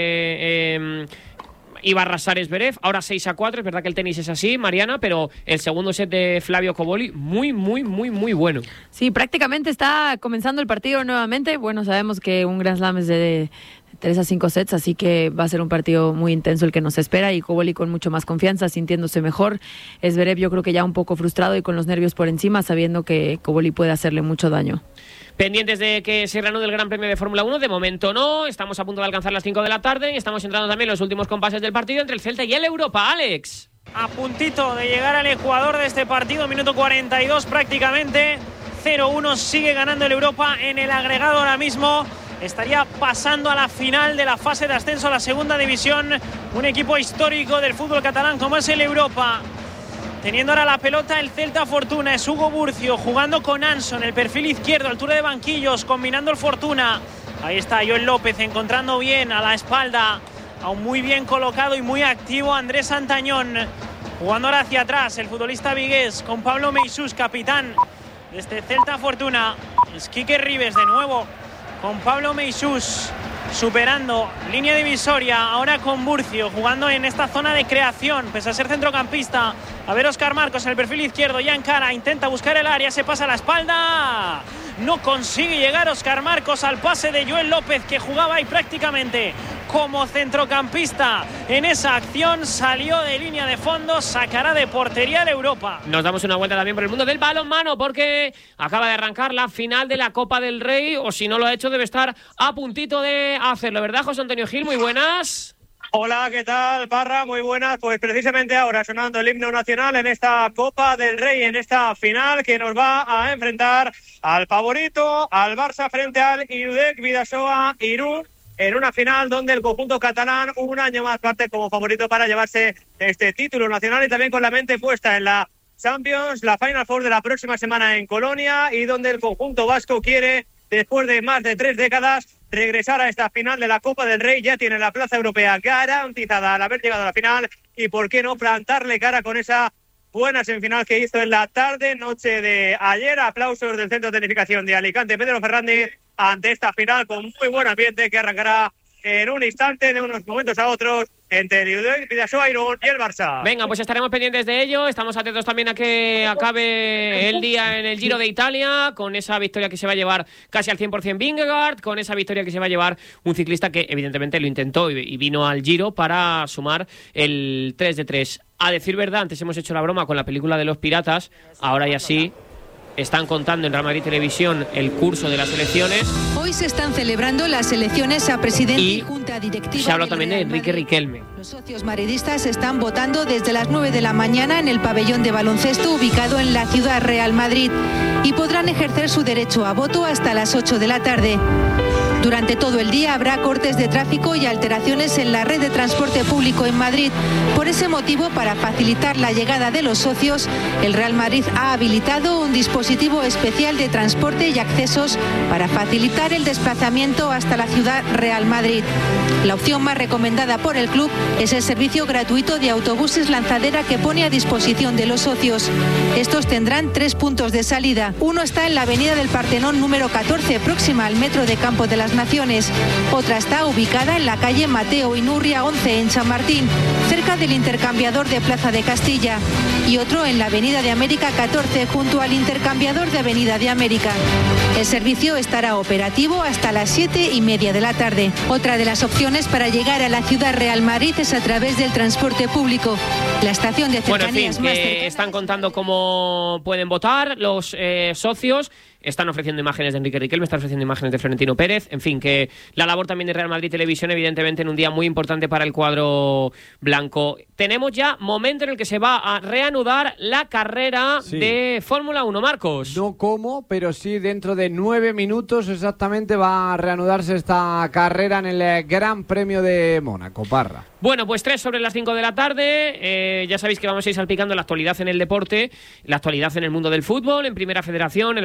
Speaker 2: que iba a arrasar Zverev. Ahora 6-4. Es verdad que el tenis es así, Mariana, pero el segundo set de Flavio Cobolli muy bueno.
Speaker 4: Sí, prácticamente está comenzando el partido nuevamente. Bueno, sabemos que un Grand Slam es de 3 a 5 sets, así que va a ser un partido muy intenso el que nos espera, y Cobolli con mucho más confianza, sintiéndose mejor. Zverev yo creo que ya un poco frustrado y con los nervios por encima, sabiendo que Cobolli puede hacerle mucho daño.
Speaker 2: Pendientes de que se reanude el Gran Premio de Fórmula 1, de momento no, estamos a punto de alcanzar las 5 de la tarde y estamos entrando también en los últimos compases del partido entre el Celta y el Europa. Alex.
Speaker 12: A puntito de llegar al ecuador de este partido, minuto 42 prácticamente, 0-1, sigue ganando el Europa en el agregado ahora mismo. Estaría pasando a la final de la fase de ascenso a la segunda división. Un equipo histórico del fútbol catalán como es el Europa. Teniendo ahora la pelota el Celta Fortuna. Es Hugo Burcio jugando con Anson, el perfil izquierdo, altura de banquillos, combinando el Fortuna. Ahí está Joel López encontrando bien a la espalda. Aún muy bien colocado y muy activo Andrés Santañón. Jugando ahora hacia atrás el futbolista vigués con Pablo Meisús, capitán de este Celta Fortuna. Es Quique Ribes de nuevo con Pablo Meisús, superando línea divisoria, ahora con Burcio, jugando en esta zona de creación, pese a ser centrocampista. A ver Óscar Marcos en el perfil izquierdo, ya encara, intenta buscar el área, se pasa a la espalda. No consigue llegar Óscar Marcos al pase de Joel López, que jugaba ahí prácticamente como centrocampista en esa acción. Salió de línea de fondo, sacará de portería el Europa.
Speaker 2: Nos damos una vuelta también por el mundo del balonmano, porque acaba de arrancar la final de la Copa del Rey, o si no lo ha hecho debe estar a puntito de hacerlo, ¿verdad, José Antonio Gil? Muy buenas.
Speaker 13: Hola, ¿qué tal, Parra? Muy buenas. Pues precisamente ahora sonando el himno nacional en esta Copa del Rey, en esta final que nos va a enfrentar al favorito, al Barça frente al Irudek Bidasoa Irún, en una final donde el conjunto catalán un año más parte como favorito para llevarse este título nacional, y también con la mente puesta en la Champions, la Final Four de la próxima semana en Colonia, y donde el conjunto vasco quiere, después de más de 3 décadas, regresar a esta final de la Copa del Rey. Ya tiene la plaza europea garantizada al haber llegado a la final, y por qué no plantarle cara con esa buena semifinal que hizo en la tarde, noche de ayer. Aplausos del Centro de Tecnificación de Alicante, Pedro Fernández, ante esta final con muy buen ambiente que arrancará en un instante, de unos momentos a otros, entre el Irudek Bidasoa Irún y el Barça.
Speaker 2: Venga, pues estaremos pendientes de ello. Estamos atentos también a que acabe el día en el Giro de Italia, con esa victoria que se va a llevar casi al 100% Vingegaard, con esa victoria que se va a llevar un ciclista que evidentemente lo intentó y vino al Giro para sumar el 3 de 3. A decir verdad, antes hemos hecho la broma con la película de los piratas, ahora ya sí están contando en Real Madrid Televisión el curso de las elecciones.
Speaker 14: Hoy se están celebrando las elecciones a presidente y junta directiva.
Speaker 2: Se habla también de Enrique Riquelme.
Speaker 14: Los socios madridistas están votando desde las 9 de la mañana en el pabellón de baloncesto ubicado en la ciudad Real Madrid, y podrán ejercer su derecho a voto hasta las 8 de la tarde. Durante todo el día habrá cortes de tráfico y alteraciones en la red de transporte público en Madrid. Por ese motivo, para facilitar la llegada de los socios, el Real Madrid ha habilitado un dispositivo especial de transporte y accesos para facilitar el desplazamiento hasta la ciudad Real Madrid. La opción más recomendada por el club es el servicio gratuito de autobuses lanzadera que pone a disposición de los socios. Estos tendrán 3 puntos de salida. Uno está en la avenida del Partenón número 14, próxima al metro de Campo de las Naciones. Otra está ubicada en la calle Mateo Inurria 11 en Chamartín, cerca del intercambiador de Plaza de Castilla. Y otro en la avenida de América 14, junto al intercambiador de Avenida de América. El servicio estará operativo hasta las 7:30 de la tarde. Otra de las opciones para llegar a la ciudad Real Madrid es a través del transporte público. La estación de cercanías
Speaker 2: más cercana. Están contando cómo pueden votar los socios. Están ofreciendo imágenes de Enrique Riquelme, están ofreciendo imágenes de Florentino Pérez. En fin, que la labor también de Real Madrid Televisión, evidentemente, en un día muy importante para el cuadro blanco. Tenemos ya momento en el que se va a reanudar la carrera de Fórmula 1, Marcos.
Speaker 1: No como, pero sí dentro de 9 minutos exactamente va a reanudarse esta carrera en el Gran Premio de Mónaco, Parra.
Speaker 2: Bueno, pues 3 sobre las 5 de la tarde. Ya sabéis que vamos a ir salpicando la actualidad en el deporte, la actualidad en el mundo del fútbol, en Primera Federación, en la Fórmula 1.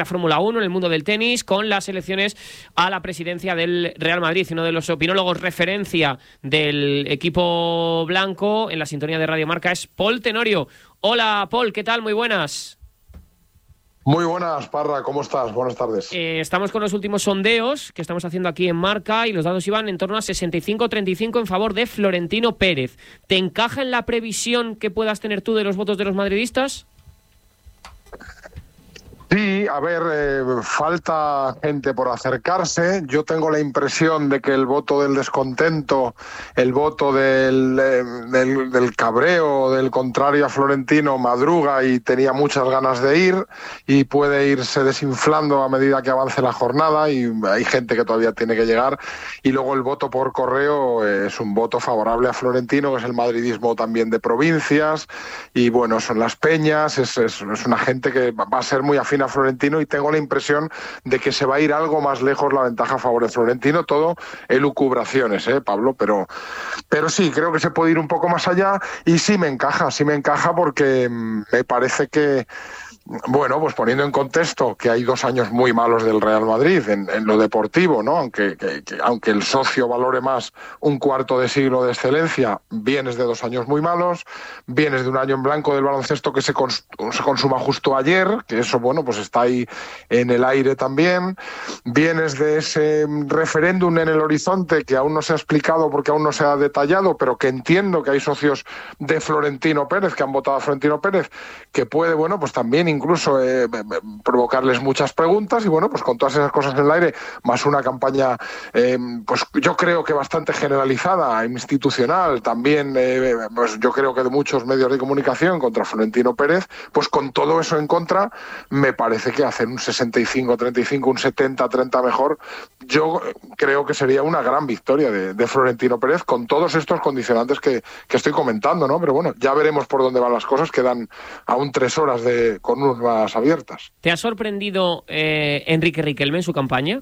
Speaker 2: 1 en el mundo del tenis, con las elecciones a la presidencia del Real Madrid. Uno de los opinólogos referencia del equipo blanco en la sintonía de Radio Marca es Pol Tenorio. Hola, Pol, ¿qué tal? Muy buenas.
Speaker 15: Muy buenas, Parra, ¿cómo estás? Buenas tardes.
Speaker 2: Estamos con los últimos sondeos que estamos haciendo aquí en Marca y los datos iban en torno a 65-35 en favor de Florentino Pérez. ¿Te encaja en la previsión que puedas tener tú de los votos de los madridistas?
Speaker 15: Sí, a ver, falta gente por acercarse. Yo tengo la impresión de que el voto del descontento, el voto del cabreo, del contrario a Florentino, madruga y tenía muchas ganas de ir y puede irse desinflando a medida que avance la jornada y hay gente que todavía tiene que llegar. Y luego el voto por correo es un voto favorable a Florentino, que es el madridismo también de provincias y bueno, son las peñas, es una gente que va a ser muy afín a Florentino y tengo la impresión de que se va a ir algo más lejos la ventaja a favor de Florentino, todo elucubraciones, Pablo, pero sí, creo que se puede ir un poco más allá y sí me encaja porque me parece que, bueno, pues poniendo en contexto que hay 2 años muy malos del Real Madrid en lo deportivo, ¿no? Aunque el socio valore más un cuarto de siglo de excelencia, vienes de 2 años muy malos, vienes de un año en blanco del baloncesto que se consuma justo ayer, que eso, bueno, pues está ahí en el aire también, vienes de ese referéndum en el horizonte que aún no se ha explicado porque aún no se ha detallado, pero que entiendo que hay socios de Florentino Pérez que han votado a Florentino Pérez, que puede, bueno, pues también incluso provocarles muchas preguntas y bueno, pues con todas esas cosas en el aire, más una campaña pues yo creo que bastante generalizada, institucional, también pues yo creo que de muchos medios de comunicación contra Florentino Pérez, pues con todo eso en contra, me parece que hacer un 65-35, un 70-30 mejor, yo creo que sería una gran victoria de Florentino Pérez con todos estos condicionantes que estoy comentando, ¿no? Pero bueno, ya veremos por dónde van las cosas, quedan aún 3 horas con urnas abiertas.
Speaker 2: ¿Te ha sorprendido Enrique Riquelme en su campaña?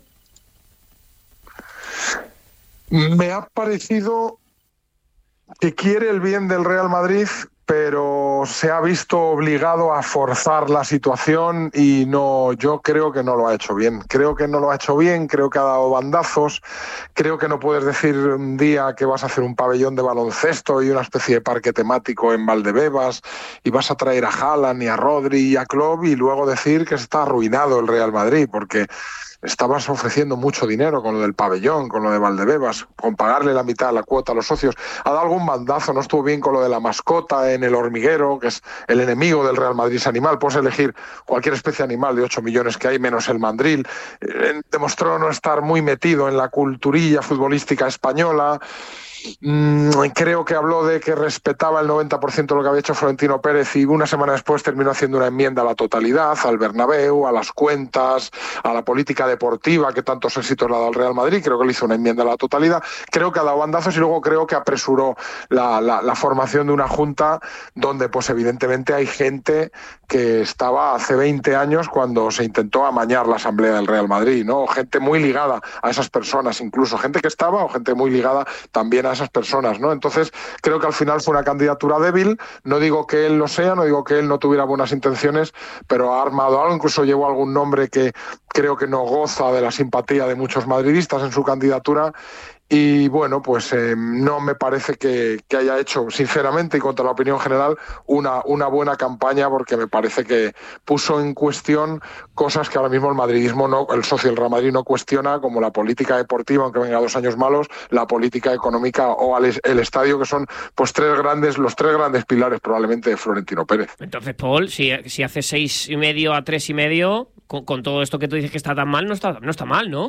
Speaker 15: Me ha parecido que quiere el bien del Real Madrid, pero se ha visto obligado a forzar la situación y no, yo creo que no lo ha hecho bien. Creo que ha dado bandazos, creo que no puedes decir un día que vas a hacer un pabellón de baloncesto y una especie de parque temático en Valdebebas y vas a traer a Haaland y a Rodri y a Klopp y luego decir que está arruinado el Real Madrid, porque estabas ofreciendo mucho dinero con lo del pabellón, con lo de Valdebebas, con pagarle la mitad de la cuota a los socios. Ha dado algún bandazo, no estuvo bien con lo de la mascota en el hormiguero, que es el enemigo del Real Madrid, ese animal. Puedes elegir cualquier especie de animal de 8 millones que hay, menos el mandril. Demostró no estar muy metido en la culturilla futbolística española. Creo que habló de que respetaba el 90% de lo que había hecho Florentino Pérez y una semana después terminó haciendo una enmienda a la totalidad, al Bernabéu, a las cuentas, a la política deportiva que tantos éxitos le ha dado al Real Madrid. Creo que le hizo una enmienda a la totalidad. Creo que ha dado bandazos y luego creo que apresuró la formación de una junta donde pues evidentemente hay gente que estaba hace 20 años cuando se intentó amañar la asamblea del Real Madrid, ¿no? Gente muy ligada a esas personas, incluso gente que estaba o gente muy ligada también a esas personas, ¿no? Entonces creo que al final fue una candidatura débil. No digo que él lo sea, no digo que él no tuviera buenas intenciones, pero ha armado algo, incluso llevó algún nombre que creo que no goza de la simpatía de muchos madridistas en su candidatura. Y bueno, pues no me parece que haya hecho, sinceramente y contra la opinión general, una buena campaña, porque me parece que puso en cuestión cosas que ahora mismo el madridismo, el socio del Real Madrid no cuestiona, como la política deportiva, aunque venga 2 años malos, la política económica o el estadio, que son pues los tres grandes pilares probablemente de Florentino Pérez.
Speaker 2: Entonces, Paul, si hace 6,5 a 3,5, con todo esto que tú dices que está tan mal, no está mal, ¿no?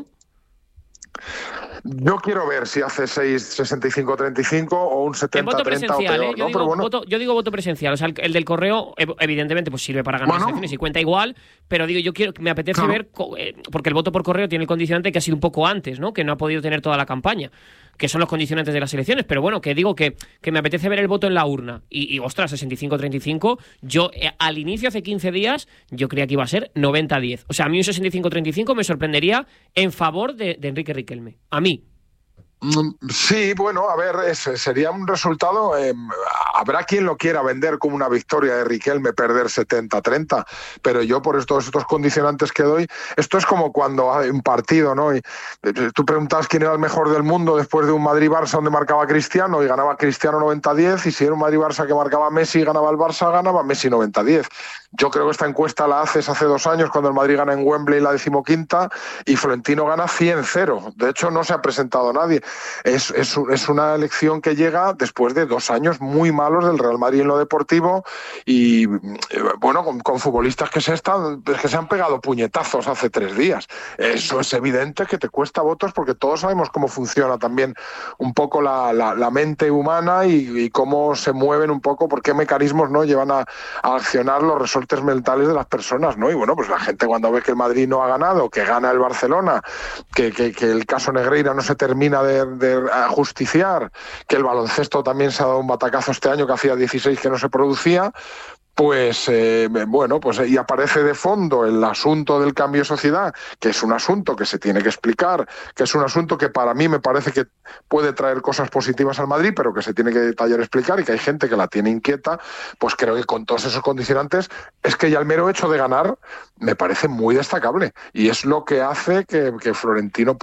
Speaker 15: Yo quiero ver si hace 65-35 o un 70-30
Speaker 2: voto presencial,
Speaker 15: o peor,
Speaker 2: yo digo voto presencial. O sea, el del correo, evidentemente, pues sirve para ganar las elecciones y cuenta igual, pero digo, me apetece ver, porque el voto por correo tiene el condicionante que ha sido un poco antes, ¿no? Que no ha podido tener toda la campaña, que son los condicionantes de las elecciones, pero bueno, que digo que me apetece ver el voto en la urna. Y ostras, 65-35, yo al inicio, hace 15 días, yo creía que iba a ser 90-10. O sea, a mí un 65-35 me sorprendería en favor de Enrique Riquelme. A mí.
Speaker 15: Sí, bueno, a ver, sería un resultado. Habrá quien lo quiera vender como una victoria de Riquelme, perder 70-30, pero yo por todos estos condicionantes que doy, esto es como cuando hay un partido, ¿no? Y tú preguntabas quién era el mejor del mundo después de un Madrid-Barça donde marcaba Cristiano y ganaba Cristiano 90-10, y si era un Madrid-Barça que marcaba Messi y ganaba el Barça, ganaba Messi 90-10. Yo creo que esta encuesta la haces hace 2 años cuando el Madrid gana en Wembley la 15ª y Florentino gana 100-0. De hecho, no se ha presentado nadie. Es una elección que llega después de 2 años muy malos del Real Madrid en lo deportivo y, bueno, con futbolistas que se han pegado puñetazos hace 3 días. Eso es evidente que te cuesta votos porque todos sabemos cómo funciona también un poco la mente humana y cómo se mueven un poco, por qué mecanismos no llevan a accionar los resortes mentales de las personas, ¿no? Y bueno, pues la gente cuando ve que el Madrid no ha ganado, que gana el Barcelona, que el caso Negreira no se termina de justiciar, que el baloncesto también se ha dado un batacazo este año que hacía 16 que no se producía, pues bueno, pues y aparece de fondo el asunto del cambio de sociedad, que es un asunto que se tiene que explicar, que es un asunto que para mí me parece que puede traer cosas positivas al Madrid, pero que se tiene que detallar, explicar, y que hay gente que la tiene inquieta. Pues creo que con todos esos condicionantes es que ya el mero hecho de ganar me parece muy destacable y es lo que hace que Florentino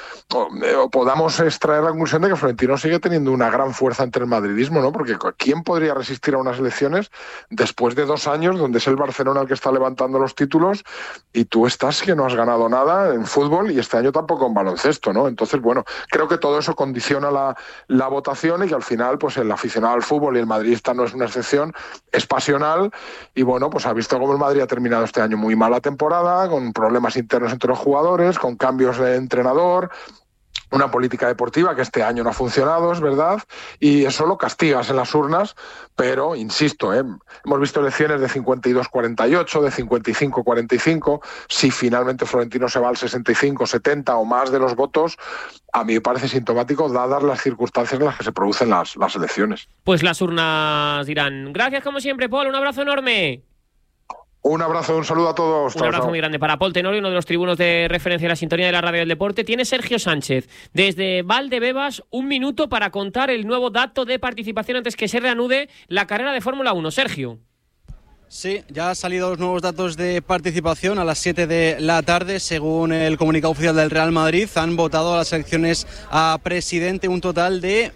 Speaker 15: podamos extraer la conclusión de que Florentino sigue teniendo una gran fuerza entre el madridismo, ¿no? Porque ¿quién podría resistir a unas elecciones después de 2 años donde es el Barcelona el que está levantando los títulos y tú estás que no has ganado nada en fútbol y este año tampoco en baloncesto, ¿no? Entonces, bueno, creo que todo eso condiciona la votación y que al final, pues el aficionado al fútbol y el madridista no es una excepción, es pasional y bueno, pues ha visto cómo el Madrid ha terminado este año muy mala temporada, con problemas internos entre los jugadores, con cambios de entrenador, una política deportiva que este año no ha funcionado, es verdad, y eso lo castigas en las urnas, pero, insisto, hemos visto elecciones de 52-48, de 55-45, si finalmente Florentino se va al 65-70 o más de los votos, a mí me parece sintomático dadas las circunstancias en las que se producen las elecciones.
Speaker 2: Pues las urnas dirán. Gracias como siempre, Paul, un abrazo enorme.
Speaker 15: Un abrazo, un saludo a todos.
Speaker 2: Un abrazo muy grande para Paul Tenorio, uno de los tribunos de referencia de la sintonía de la radio del deporte. Tiene Sergio Sánchez desde Valdebebas 1 minuto para contar el nuevo dato de participación antes que se reanude la carrera de Fórmula 1. Sergio.
Speaker 16: Sí, ya han salido los nuevos datos de participación a las 7 de la tarde. Según el comunicado oficial del Real Madrid, han votado a las elecciones a presidente un total de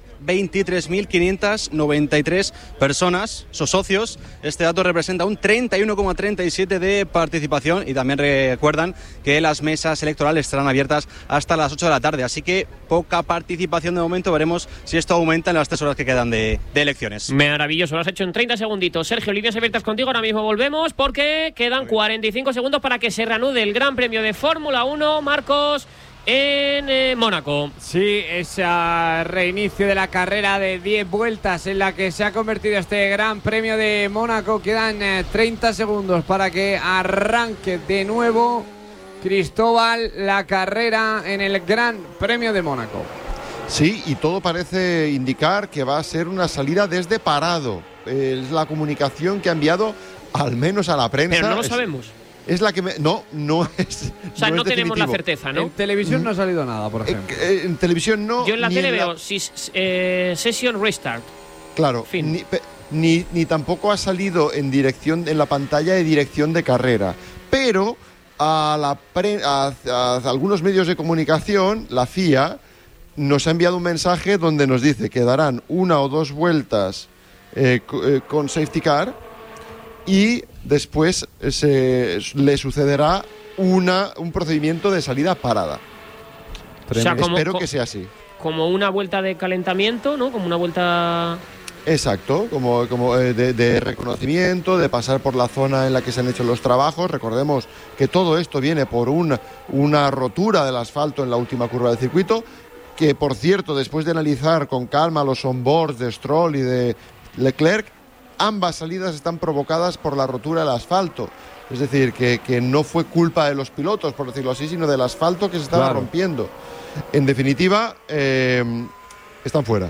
Speaker 16: 23.593 personas, sus socios. Este dato representa un 31,37% de participación y también recuerdan que las mesas electorales estarán abiertas hasta las 8 de la tarde, así que poca participación de momento. Veremos si esto aumenta en las 3 horas que quedan de elecciones.
Speaker 2: Maravilloso, lo has hecho en 30 segunditos. Sergio, líneas abiertas contigo, ahora mismo volvemos porque quedan 45 segundos para que se reanude el Gran Premio de Fórmula 1, Marcos, en Mónaco.
Speaker 1: Sí, ese reinicio de la carrera de 10 vueltas en la que se ha convertido este Gran Premio de Mónaco. Quedan 30 segundos para que arranque de nuevo, Cristóbal, la carrera en el Gran Premio de Mónaco.
Speaker 5: Sí, y todo parece indicar que va a ser una salida desde parado. Es la comunicación que ha enviado al menos a la prensa.
Speaker 2: Pero no lo sabemos.
Speaker 5: Es la que no es.
Speaker 2: O sea, no tenemos la
Speaker 5: definitivo.
Speaker 2: certeza, ¿no?
Speaker 1: En televisión no ha salido nada, por ejemplo.
Speaker 5: En televisión no.
Speaker 2: Yo en la tele veo Session Restart.
Speaker 5: Claro, ni tampoco ha salido en la pantalla de dirección de carrera. Pero a algunos medios de comunicación, la FIA nos ha enviado un mensaje donde nos dice que darán 1 o 2 vueltas con safety car y después le sucederá un procedimiento de salida parada.
Speaker 2: O sea,
Speaker 5: espero que sea así.
Speaker 2: Como una vuelta de calentamiento, ¿no? Como una vuelta...
Speaker 5: Exacto, como de reconocimiento, de pasar por la zona en la que se han hecho los trabajos. Recordemos que todo esto viene por una rotura del asfalto en la última curva del circuito, que por cierto, después de analizar con calma los onboards de Stroll y de Leclerc, ambas salidas están provocadas por la rotura del asfalto. Es decir, que no fue culpa de los pilotos, por decirlo así, sino del asfalto que se estaba rompiendo. En definitiva, están fuera.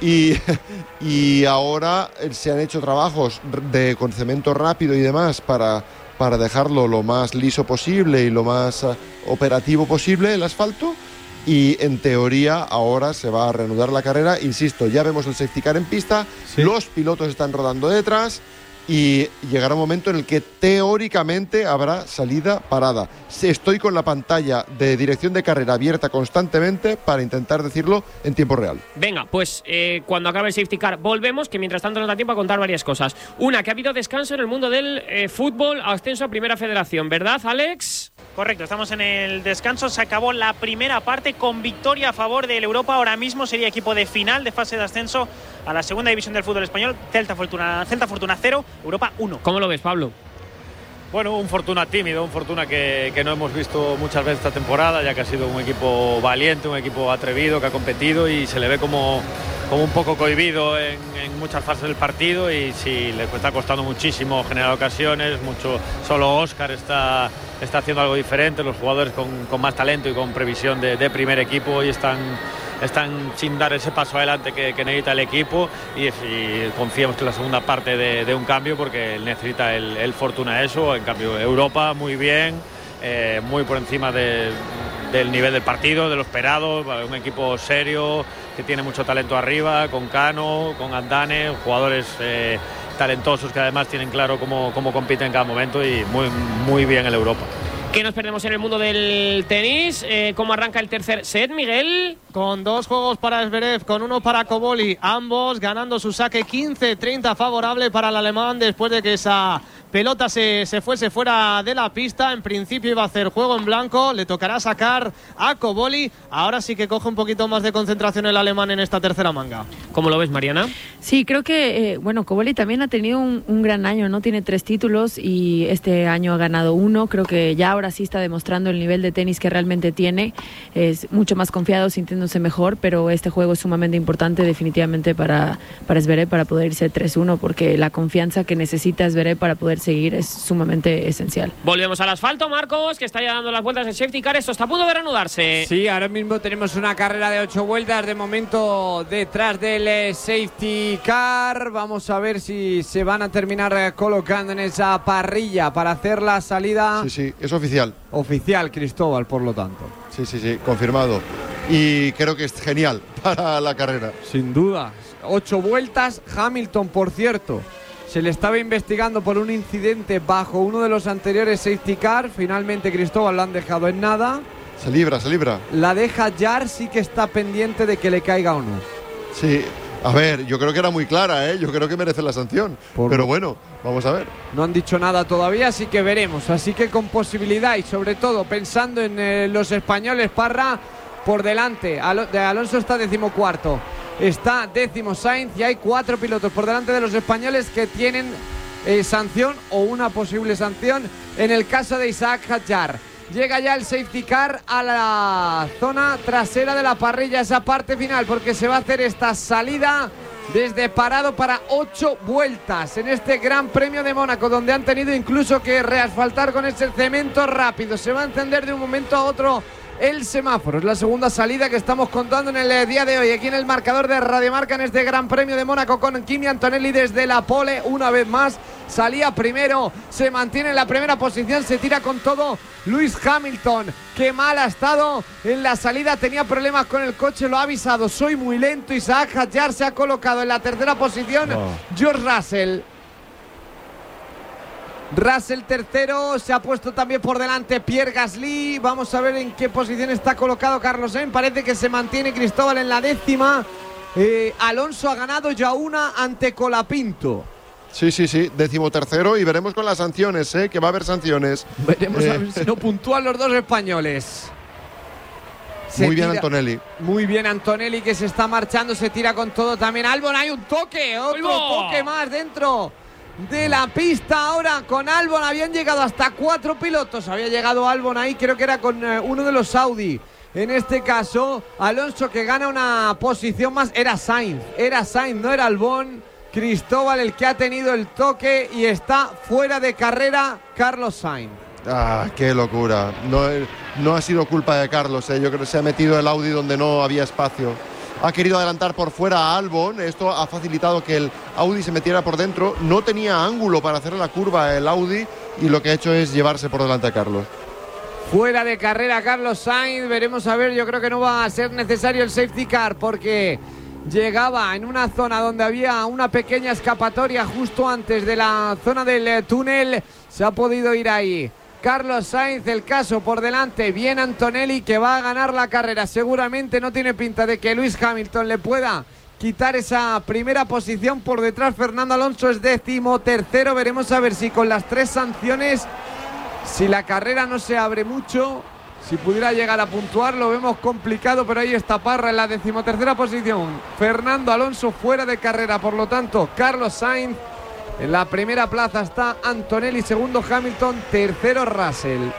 Speaker 5: Y ahora se han hecho trabajos con cemento rápido y demás para dejarlo lo más liso posible y lo más operativo posible el asfalto. y en teoría ahora se va a reanudar la carrera. Insisto, ya vemos el safety car en pista, los pilotos están rodando detrás y llegará un momento en el que teóricamente habrá salida parada. Estoy con la pantalla de dirección de carrera abierta constantemente para intentar decirlo en tiempo real.
Speaker 2: Venga, pues cuando acabe el safety car volvemos, que mientras tanto nos da tiempo a contar varias cosas. Una, que ha habido descanso en el mundo del fútbol, ascenso a Primera Federación, ¿verdad, Alex?
Speaker 12: Correcto, estamos en el descanso, se acabó la primera parte con victoria a favor del Europa. Ahora mismo sería equipo de final de fase de ascenso a la segunda división del fútbol español. Celta Fortuna 0, Europa 1.
Speaker 2: ¿Cómo lo ves, Pablo?
Speaker 11: Bueno, un Fortuna tímido, un Fortuna que no hemos visto muchas veces esta temporada, ya que ha sido un equipo valiente, un equipo atrevido, que ha competido y se le ve como un poco cohibido en muchas fases del partido, y sí, le está costando muchísimo generar ocasiones, solo Óscar está haciendo algo diferente. Los jugadores con más talento y con previsión de primer equipo hoy están sin dar ese paso adelante que necesita el equipo, y confiamos que en la segunda parte de un cambio, porque necesita el Fortuna eso. En cambio Europa muy bien, muy por encima del nivel del partido, de lo esperado, un equipo serio que tiene mucho talento arriba, con Cano, con Andane, jugadores talentosos que además tienen claro cómo compiten en cada momento, y muy bien el Europa.
Speaker 2: ¿Qué nos perdemos en el mundo del tenis? ¿Cómo arranca el tercer set, Miguel?
Speaker 3: Con 2 juegos para Zverev, con 1 para Cobolli, ambos ganando su saque 15-30 favorable para el alemán, después de que esa pelota se fuese fuera de la pista. En principio iba a hacer juego en blanco, le tocará sacar a Cobolli. Ahora sí que coge un poquito más de concentración el alemán en esta tercera manga.
Speaker 2: ¿Cómo lo ves, Mariana?
Speaker 4: Sí, creo que Cobolli también ha tenido un gran año, ¿no? Tiene 3 títulos y este año ha ganado 1. Creo que ya ahora sí está demostrando el nivel de tenis que realmente tiene. Es mucho más confiado, sintiéndose mejor, pero este juego es sumamente importante definitivamente para Zverev, para poder irse 3-1, porque la confianza que necesita Zverev para poder seguir es sumamente esencial.
Speaker 2: Volvemos al asfalto, Marcos, que está ya dando las vueltas del safety car. Esto está a punto de reanudarse.
Speaker 1: Sí, ahora mismo tenemos una carrera de 8 vueltas de momento detrás del safety car. Vamos a ver si se van a terminar colocando en esa parrilla para hacer la salida.
Speaker 5: Sí, es oficial.
Speaker 1: Oficial, Cristóbal, por lo tanto.
Speaker 5: Sí, confirmado. Y creo que es genial para la carrera.
Speaker 1: Sin duda. 8 vueltas. Hamilton, por cierto, se le estaba investigando por un incidente bajo uno de los anteriores safety car. Finalmente, Cristóbal, lo han dejado en nada.
Speaker 5: Se libra.
Speaker 1: La deja Jar, sí que está pendiente de que le caiga o no.
Speaker 5: Sí, a ver, yo creo que era muy clara, yo creo que merece la sanción. Pero bueno, vamos a ver.
Speaker 1: No han dicho nada todavía, así que veremos. Así que con posibilidad, y sobre todo pensando en los españoles, Parra por delante. Alonso está 14º. Está 10º Sainz, y hay 4 pilotos por delante de los españoles que tienen sanción o una posible sanción en el caso de Isaac Hadjar. Llega ya el safety car a la zona trasera de la parrilla, esa parte final, porque se va a hacer esta salida desde parado para 8 vueltas en este Gran Premio de Mónaco, donde han tenido incluso que reasfaltar con ese cemento rápido. Se va a encender de un momento a otro el semáforo. Es la segunda salida que estamos contando en el día de hoy aquí en el marcador de Radio Marca en este Gran Premio de Mónaco, con Kimi Antonelli desde la pole una vez más. Salía primero, se mantiene en la primera posición, se tira con todo Lewis Hamilton. Qué mal ha estado en la salida, tenía problemas con el coche, lo ha avisado, soy muy lento. Isaac Hadjar se ha colocado en la tercera posición. George Russell tercero, se ha puesto también por delante Pierre Gasly. Vamos a ver en qué posición está colocado Carlos Sainz. Parece que se mantiene Cristóbal en la 10ª. Alonso ha ganado ya una ante Colapinto.
Speaker 5: Sí, 13º, y veremos con las sanciones, que va a haber sanciones.
Speaker 1: Veremos a ver si no puntúan los dos españoles.
Speaker 5: Muy bien Antonelli.
Speaker 1: Muy bien Antonelli, que se está marchando, se tira con todo también. Albon, hay un toque, otro toque más dentro de la pista. Ahora con Albon habían llegado hasta 4 pilotos. Había llegado Albon ahí, creo que era con uno de los Audi. En este caso, Alonso, que gana una posición más. Era Sainz, no era Albon. Cristóbal el que ha tenido el toque, y está fuera de carrera Carlos Sainz.
Speaker 5: Qué locura. No ha sido culpa de Carlos, yo creo que se ha metido el Audi donde no había espacio. Ha querido adelantar por fuera a Albon. Esto ha facilitado que el Audi se metiera por dentro. No tenía ángulo para hacer la curva el Audi, y lo que ha hecho es llevarse por delante a Carlos.
Speaker 1: Fuera de carrera Carlos Sainz, veremos a ver, yo creo que no va a ser necesario el safety car porque llegaba en una zona donde había una pequeña escapatoria justo antes de la zona del túnel, se ha podido ir ahí. Carlos Sainz, el caso por delante, bien Antonelli que va a ganar la carrera, seguramente no tiene pinta de que Lewis Hamilton le pueda quitar esa primera posición. Por detrás Fernando Alonso es 13º, veremos a ver si con las 3 sanciones, si la carrera no se abre mucho, si pudiera llegar a puntuar, lo vemos complicado, pero ahí está Parra en la 13ª posición. Fernando Alonso fuera de carrera, por lo tanto, Carlos Sainz. En la primera plaza está Antonelli, segundo Hamilton, tercero Russell.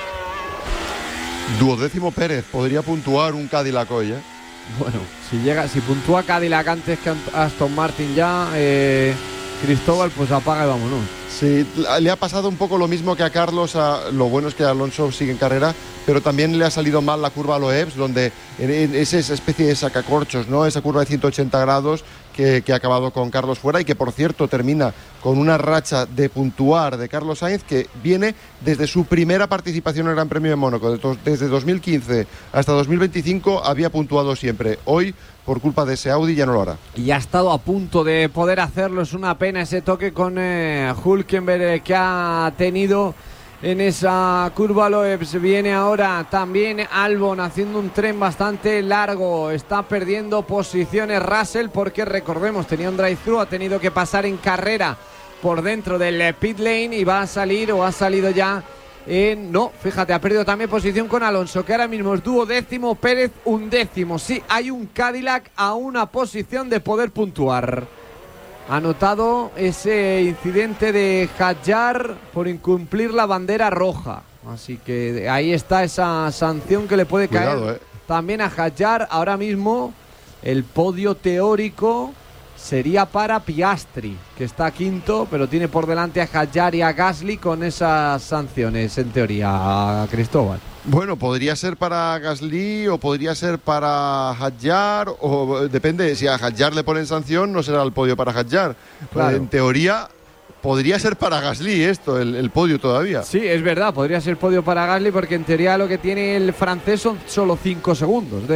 Speaker 5: 12º Pérez, podría puntuar un Cadillac hoy, ¿eh?
Speaker 1: Bueno, si puntúa Cadillac antes que Aston Martin ya, Cristóbal, pues apaga y vámonos.
Speaker 5: Sí, le ha pasado un poco lo mismo que a Carlos. Lo bueno es que Alonso sigue en carrera, pero también le ha salido mal la curva a Loebs, donde en esa especie de sacacorchos, ¿no? Esa curva de 180 grados que ha acabado con Carlos fuera y que, por cierto, termina con una racha de puntuar de Carlos Sainz que viene desde su primera participación en el Gran Premio de Mónaco. Desde 2015 hasta 2025 había puntuado siempre. Hoy, por culpa de ese Audi, ya no lo hará.
Speaker 1: Y ha estado a punto de poder hacerlo. Es una pena ese toque con Hülkenberg que ha tenido en esa curva. Loebs viene ahora también Albon haciendo un tren bastante largo. Está perdiendo posiciones Russell porque, recordemos, tenía un drive-thru, ha tenido que pasar en carrera por dentro del pit lane y va a salir, o ha salido ya no, fíjate, ha perdido también posición con Alonso, que ahora mismo es 12º, Pérez 11º. Sí, hay un Cadillac a una posición de poder puntuar. Ha notado ese incidente de Hadjar por incumplir la bandera roja. Así que ahí está esa sanción que le puede caer también a Hadjar. Ahora mismo el podio teórico sería para Piastri, que está quinto, pero tiene por delante a Hadjar y a Gasly con esas sanciones, en teoría, Cristóbal.
Speaker 5: Bueno, podría ser para Gasly o podría ser para Hadjar, o depende, si a Hadjar le ponen sanción no será el podio para Hadjar. Claro. En teoría podría ser para Gasly esto, el podio todavía.
Speaker 1: Sí, es verdad, podría ser podio para Gasly porque en teoría lo que tiene el francés son solo 5 segundos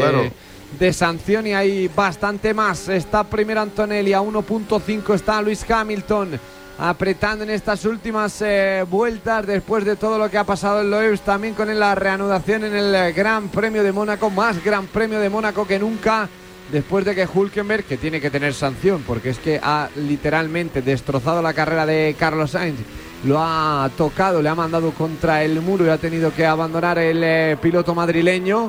Speaker 1: de sanción y hay bastante más. Está primero Antonelli, a 1.5 está Lewis Hamilton apretando en estas últimas vueltas después de todo lo que ha pasado en Loebs, también con la reanudación en el Gran Premio de Mónaco, más Gran Premio de Mónaco que nunca, después de que Hülkenberg, que tiene que tener sanción porque es que ha literalmente destrozado la carrera de Carlos Sainz, lo ha tocado, le ha mandado contra el muro y ha tenido que abandonar el piloto madrileño.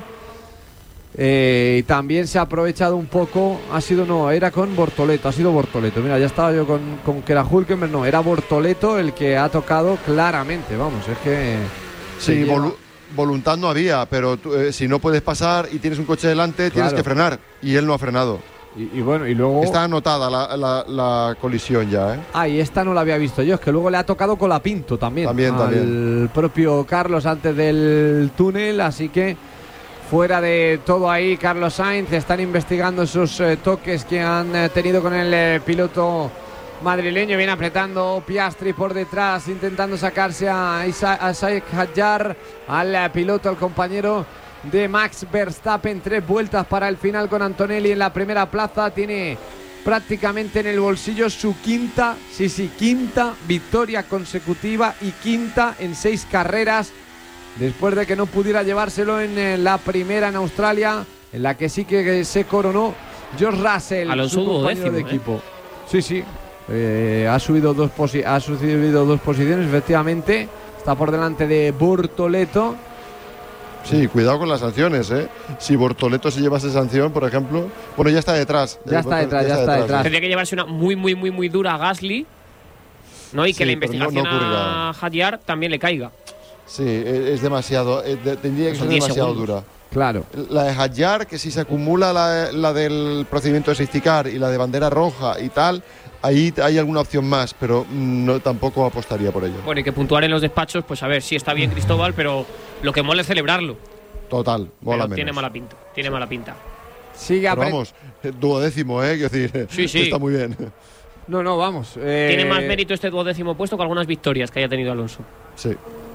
Speaker 1: Y también se ha aprovechado un poco, era con Bortoleto, ha sido Bortoleto, mira, ya estaba yo con que era Hülkenberg, no, era Bortoleto el que ha tocado claramente, vamos, es que...
Speaker 5: Sí, voluntad no había, pero si no puedes pasar y tienes un coche delante, tienes que frenar, y él no ha frenado.
Speaker 1: Y bueno, y luego...
Speaker 5: Está anotada la colisión ya, ¿eh?
Speaker 1: Y esta no la había visto yo, es que luego le ha tocado con la Pinto también. El propio Carlos antes del túnel, así que... Fuera de todo ahí, Carlos Sainz, están investigando esos toques que han tenido con el piloto madrileño. Viene apretando Piastri por detrás, intentando sacarse a Isaac Hadjar, al piloto, al compañero de Max Verstappen. 3 vueltas para el final con Antonelli en la primera plaza. Tiene prácticamente en el bolsillo su quinta victoria consecutiva y quinta en 6 carreras. Después de que no pudiera llevárselo en la primera en Australia, en la que sí que se coronó George Russell,
Speaker 2: Alonso
Speaker 1: su compañero de equipo. Sí. Ha subido dos posiciones, efectivamente. Está por delante de Bortoleto.
Speaker 5: Sí, cuidado con las sanciones, ¿eh? Si Bortoleto se llevase sanción, por ejemplo... Bueno, ya está detrás.
Speaker 1: Ya está detrás.
Speaker 2: Tendría que llevarse una muy dura a Gasly, ¿no? Y que la investigación a Hadjar también le caiga.
Speaker 5: Sí, es demasiado. Tendría que ser demasiado dura.
Speaker 1: Claro.
Speaker 5: La de Hadjar, que si se acumula la del procedimiento de safety car y la de bandera roja y tal, ahí hay alguna opción más, pero no, tampoco apostaría por ello.
Speaker 2: Bueno, y que puntuar en los despachos, pues a ver, sí está bien Cristóbal, pero lo que mola es celebrarlo.
Speaker 5: Total, mola menos.
Speaker 2: Tiene mala pinta.
Speaker 1: Sigue
Speaker 5: pero vamos, 12º, quiero decir,
Speaker 2: sí.
Speaker 5: Está muy bien.
Speaker 1: No, vamos.
Speaker 2: Tiene más mérito este 12º puesto que algunas victorias que haya tenido Alonso.
Speaker 5: Sí.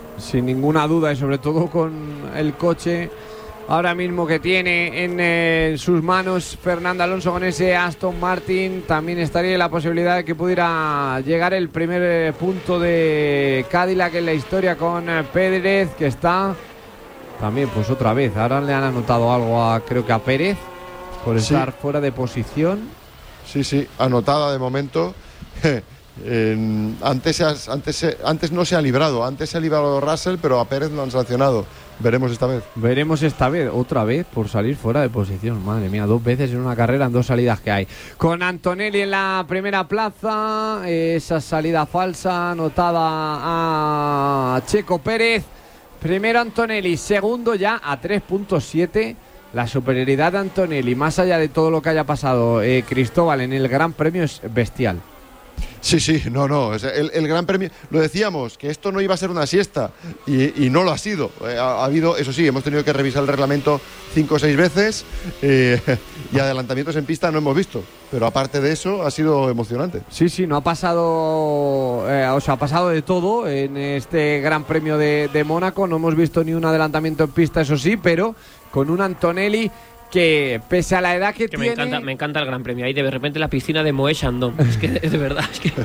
Speaker 1: sin ninguna duda, y sobre todo con el coche ahora mismo que tiene en sus manos Fernando Alonso con ese Aston Martin. También estaría la posibilidad de que pudiera llegar el primer punto de Cadillac en la historia con Pérez, que está también pues otra vez. Ahora le han anotado algo creo que a Pérez por estar fuera de posición.
Speaker 5: Sí, anotada de momento. Antes no se ha librado, antes se ha librado Russell, pero a Pérez lo han sancionado. Veremos esta vez,
Speaker 1: otra vez por salir fuera de posición. Madre mía, 2 veces en una carrera, en 2 salidas que hay. Con Antonelli en la primera plaza, esa salida falsa anotada a Checo Pérez. Primero Antonelli, segundo ya a 3.7. La superioridad de Antonelli, más allá de todo lo que haya pasado, Cristóbal, en el Gran Premio es bestial.
Speaker 5: Sí, no, el Gran Premio, lo decíamos, que esto no iba a ser una siesta, y no lo ha sido. Ha habido, eso sí, hemos tenido que revisar el reglamento 5 o 6 veces, y adelantamientos en pista no hemos visto, pero aparte de eso ha sido emocionante.
Speaker 1: Sí, no ha pasado, ha pasado de todo en este Gran Premio de Mónaco. No hemos visto ni un adelantamiento en pista, eso sí, pero con un Antonelli que pese a la edad que tiene...
Speaker 2: Me encanta el Gran Premio. Ahí de repente la piscina de Moët Chandon. Es que de verdad,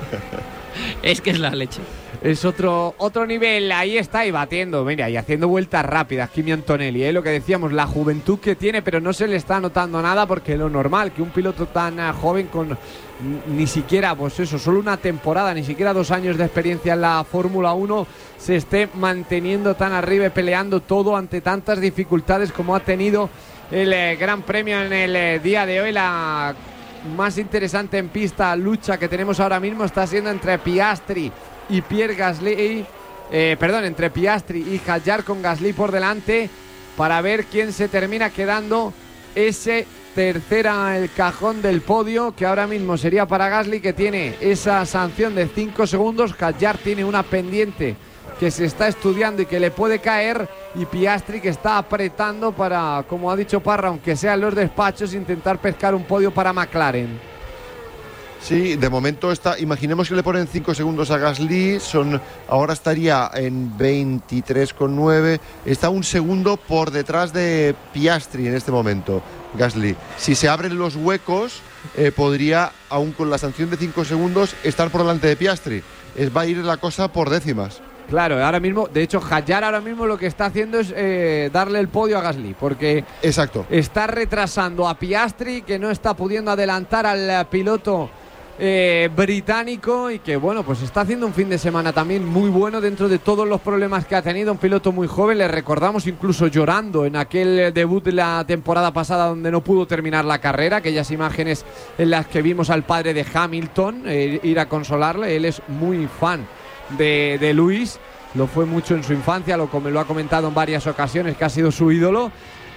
Speaker 2: es que es la leche.
Speaker 1: Es otro nivel. Ahí está, y batiendo, mira, y haciendo vueltas rápidas Kimi Antonelli, lo que decíamos, la juventud que tiene, pero no se le está notando nada, porque lo normal que un piloto tan joven con ni siquiera, pues eso, solo una temporada, ni siquiera 2 años de experiencia en la Fórmula 1, se esté manteniendo tan arriba y peleando todo ante tantas dificultades como ha tenido el Gran Premio en el día de hoy. La más interesante en pista lucha que tenemos ahora mismo está siendo entre Piastri y Pierre Gasly, entre Piastri y Hadjar, con Gasly por delante, para ver quién se termina quedando ese tercera el cajón del podio, que ahora mismo sería para Gasly, que tiene esa sanción de 5 segundos. Hadjar tiene una pendiente que se está estudiando y que le puede caer, y Piastri que está apretando para, como ha dicho Parra, aunque sea en los despachos, intentar pescar un podio para McLaren.
Speaker 5: Sí, de momento está, imaginemos que le ponen 5 segundos a Gasly, ahora estaría en 23,9, está 1 segundo por detrás de Piastri en este momento, Gasly. Si se abren los huecos, podría, aún con la sanción de 5 segundos, estar por delante de Piastri. Va a ir la cosa por décimas.
Speaker 1: Claro, ahora mismo, de hecho, Hadjar ahora mismo lo que está haciendo es darle el podio a Gasly, porque está retrasando a Piastri, que no está pudiendo adelantar al piloto británico, y que bueno, pues está haciendo un fin de semana también muy bueno dentro de todos los problemas que ha tenido. Un piloto muy joven, le recordamos incluso llorando en aquel debut de la temporada pasada donde no pudo terminar la carrera, aquellas imágenes en las que vimos al padre de Hamilton ir a consolarle. Él es muy fan de Luis, lo fue mucho en su infancia, lo ha comentado en varias ocasiones, que ha sido su ídolo,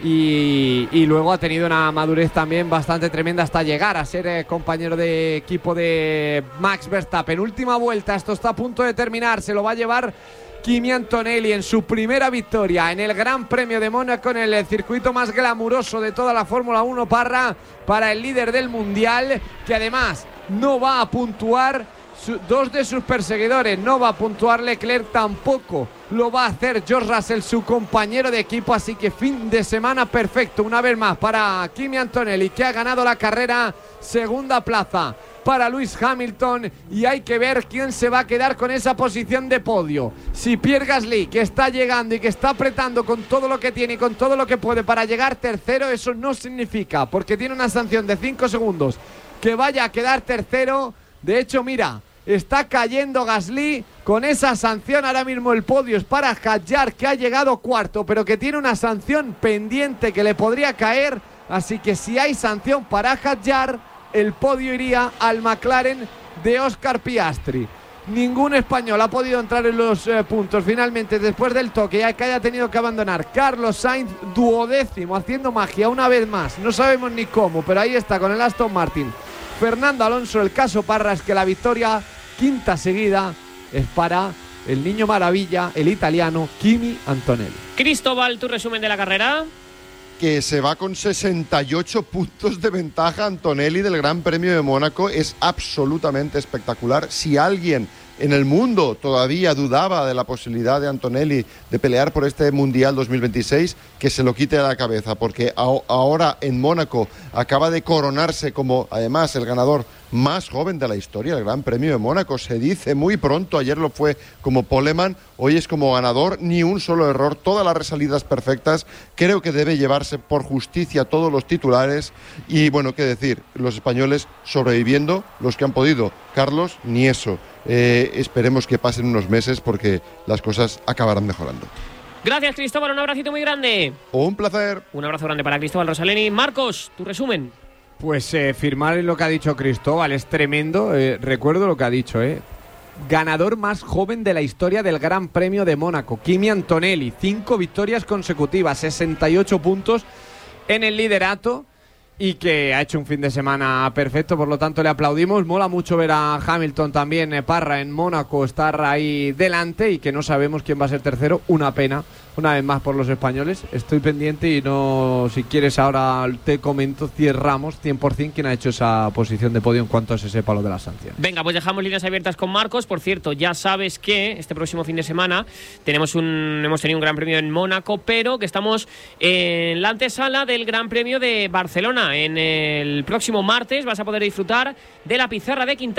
Speaker 1: y luego ha tenido una madurez también bastante tremenda hasta llegar a ser compañero de equipo de Max Verstappen. Última vuelta, esto está a punto de terminar, se lo va a llevar Kimi Antonelli en su primera victoria en el Gran Premio de Mónaco, en el circuito más glamuroso de toda la Fórmula 1, Parra, para el líder del Mundial, que además no va a puntuar. 2 de sus perseguidores no va a puntuar, Leclerc tampoco lo va a hacer, George Russell, su compañero de equipo. Así que fin de semana perfecto una vez más para Kimi Antonelli, que ha ganado la carrera. Segunda plaza para Lewis Hamilton, y hay que ver quién se va a quedar con esa posición de podio. Si Pierre Gasly, que está llegando y que está apretando con todo lo que tiene y con todo lo que puede para llegar tercero, eso no significa, porque tiene una sanción de 5 segundos, que vaya a quedar tercero. De hecho, mira, está cayendo Gasly con esa sanción. Ahora mismo el podio es para Hadjar, que ha llegado cuarto, pero que tiene una sanción pendiente que le podría caer. Así que si hay sanción para Hadjar, el podio iría al McLaren de Oscar Piastri. Ningún español ha podido entrar en los puntos finalmente después del toque, ya que haya tenido que abandonar. Carlos Sainz, 12º, haciendo magia una vez más. No sabemos ni cómo, pero ahí está con el Aston Martin. Fernando Alonso. El caso Parra es que la victoria, 5ª seguida, es para el niño maravilla, el italiano Kimi Antonelli.
Speaker 2: Cristóbal, tu resumen de la carrera.
Speaker 5: Que se va con 68 puntos de ventaja Antonelli del Gran Premio de Mónaco. Es absolutamente espectacular. Si alguien en el mundo todavía dudaba de la posibilidad de Antonelli de pelear por este Mundial 2026, que se lo quite de la cabeza, porque ahora en Mónaco acaba de coronarse como además el ganador más joven de la historia del Gran Premio de Mónaco. Se dice muy pronto, ayer lo fue como poleman, hoy es como ganador, ni un solo error, todas las resalidas perfectas. Creo que debe llevarse por justicia todos los titulares y bueno, qué decir, los españoles sobreviviendo, los que han podido. Carlos, ni eso. Esperemos que pasen unos meses porque las cosas acabarán mejorando.
Speaker 2: Gracias, Cristóbal, un abracito muy grande.
Speaker 5: Un placer.
Speaker 2: Un abrazo grande para Cristóbal Rosaleni. Marcos, tu resumen.
Speaker 1: Pues firmar lo que ha dicho Cristóbal es tremendo. Recuerdo lo que ha dicho, ganador más joven de la historia del Gran Premio de Mónaco, Kimi Antonelli, 5 victorias consecutivas, 68 puntos en el liderato y que ha hecho un fin de semana perfecto, por lo tanto le aplaudimos. Mola mucho ver a Hamilton también, Parra, en Mónaco, estar ahí delante y que no sabemos quién va a ser tercero. Una pena, una vez más por los españoles. Estoy pendiente y no, si quieres ahora te comento, cerramos 100% quién ha hecho esa posición de podio en cuanto se sepa lo de la sanción.
Speaker 2: Venga, pues dejamos líneas abiertas con Marcos. Por cierto, ya sabes que este próximo fin de semana hemos tenido un Gran Premio en Mónaco, pero que estamos en la antesala del Gran Premio de Barcelona. En el próximo martes vas a poder disfrutar de la pizarra de Quintana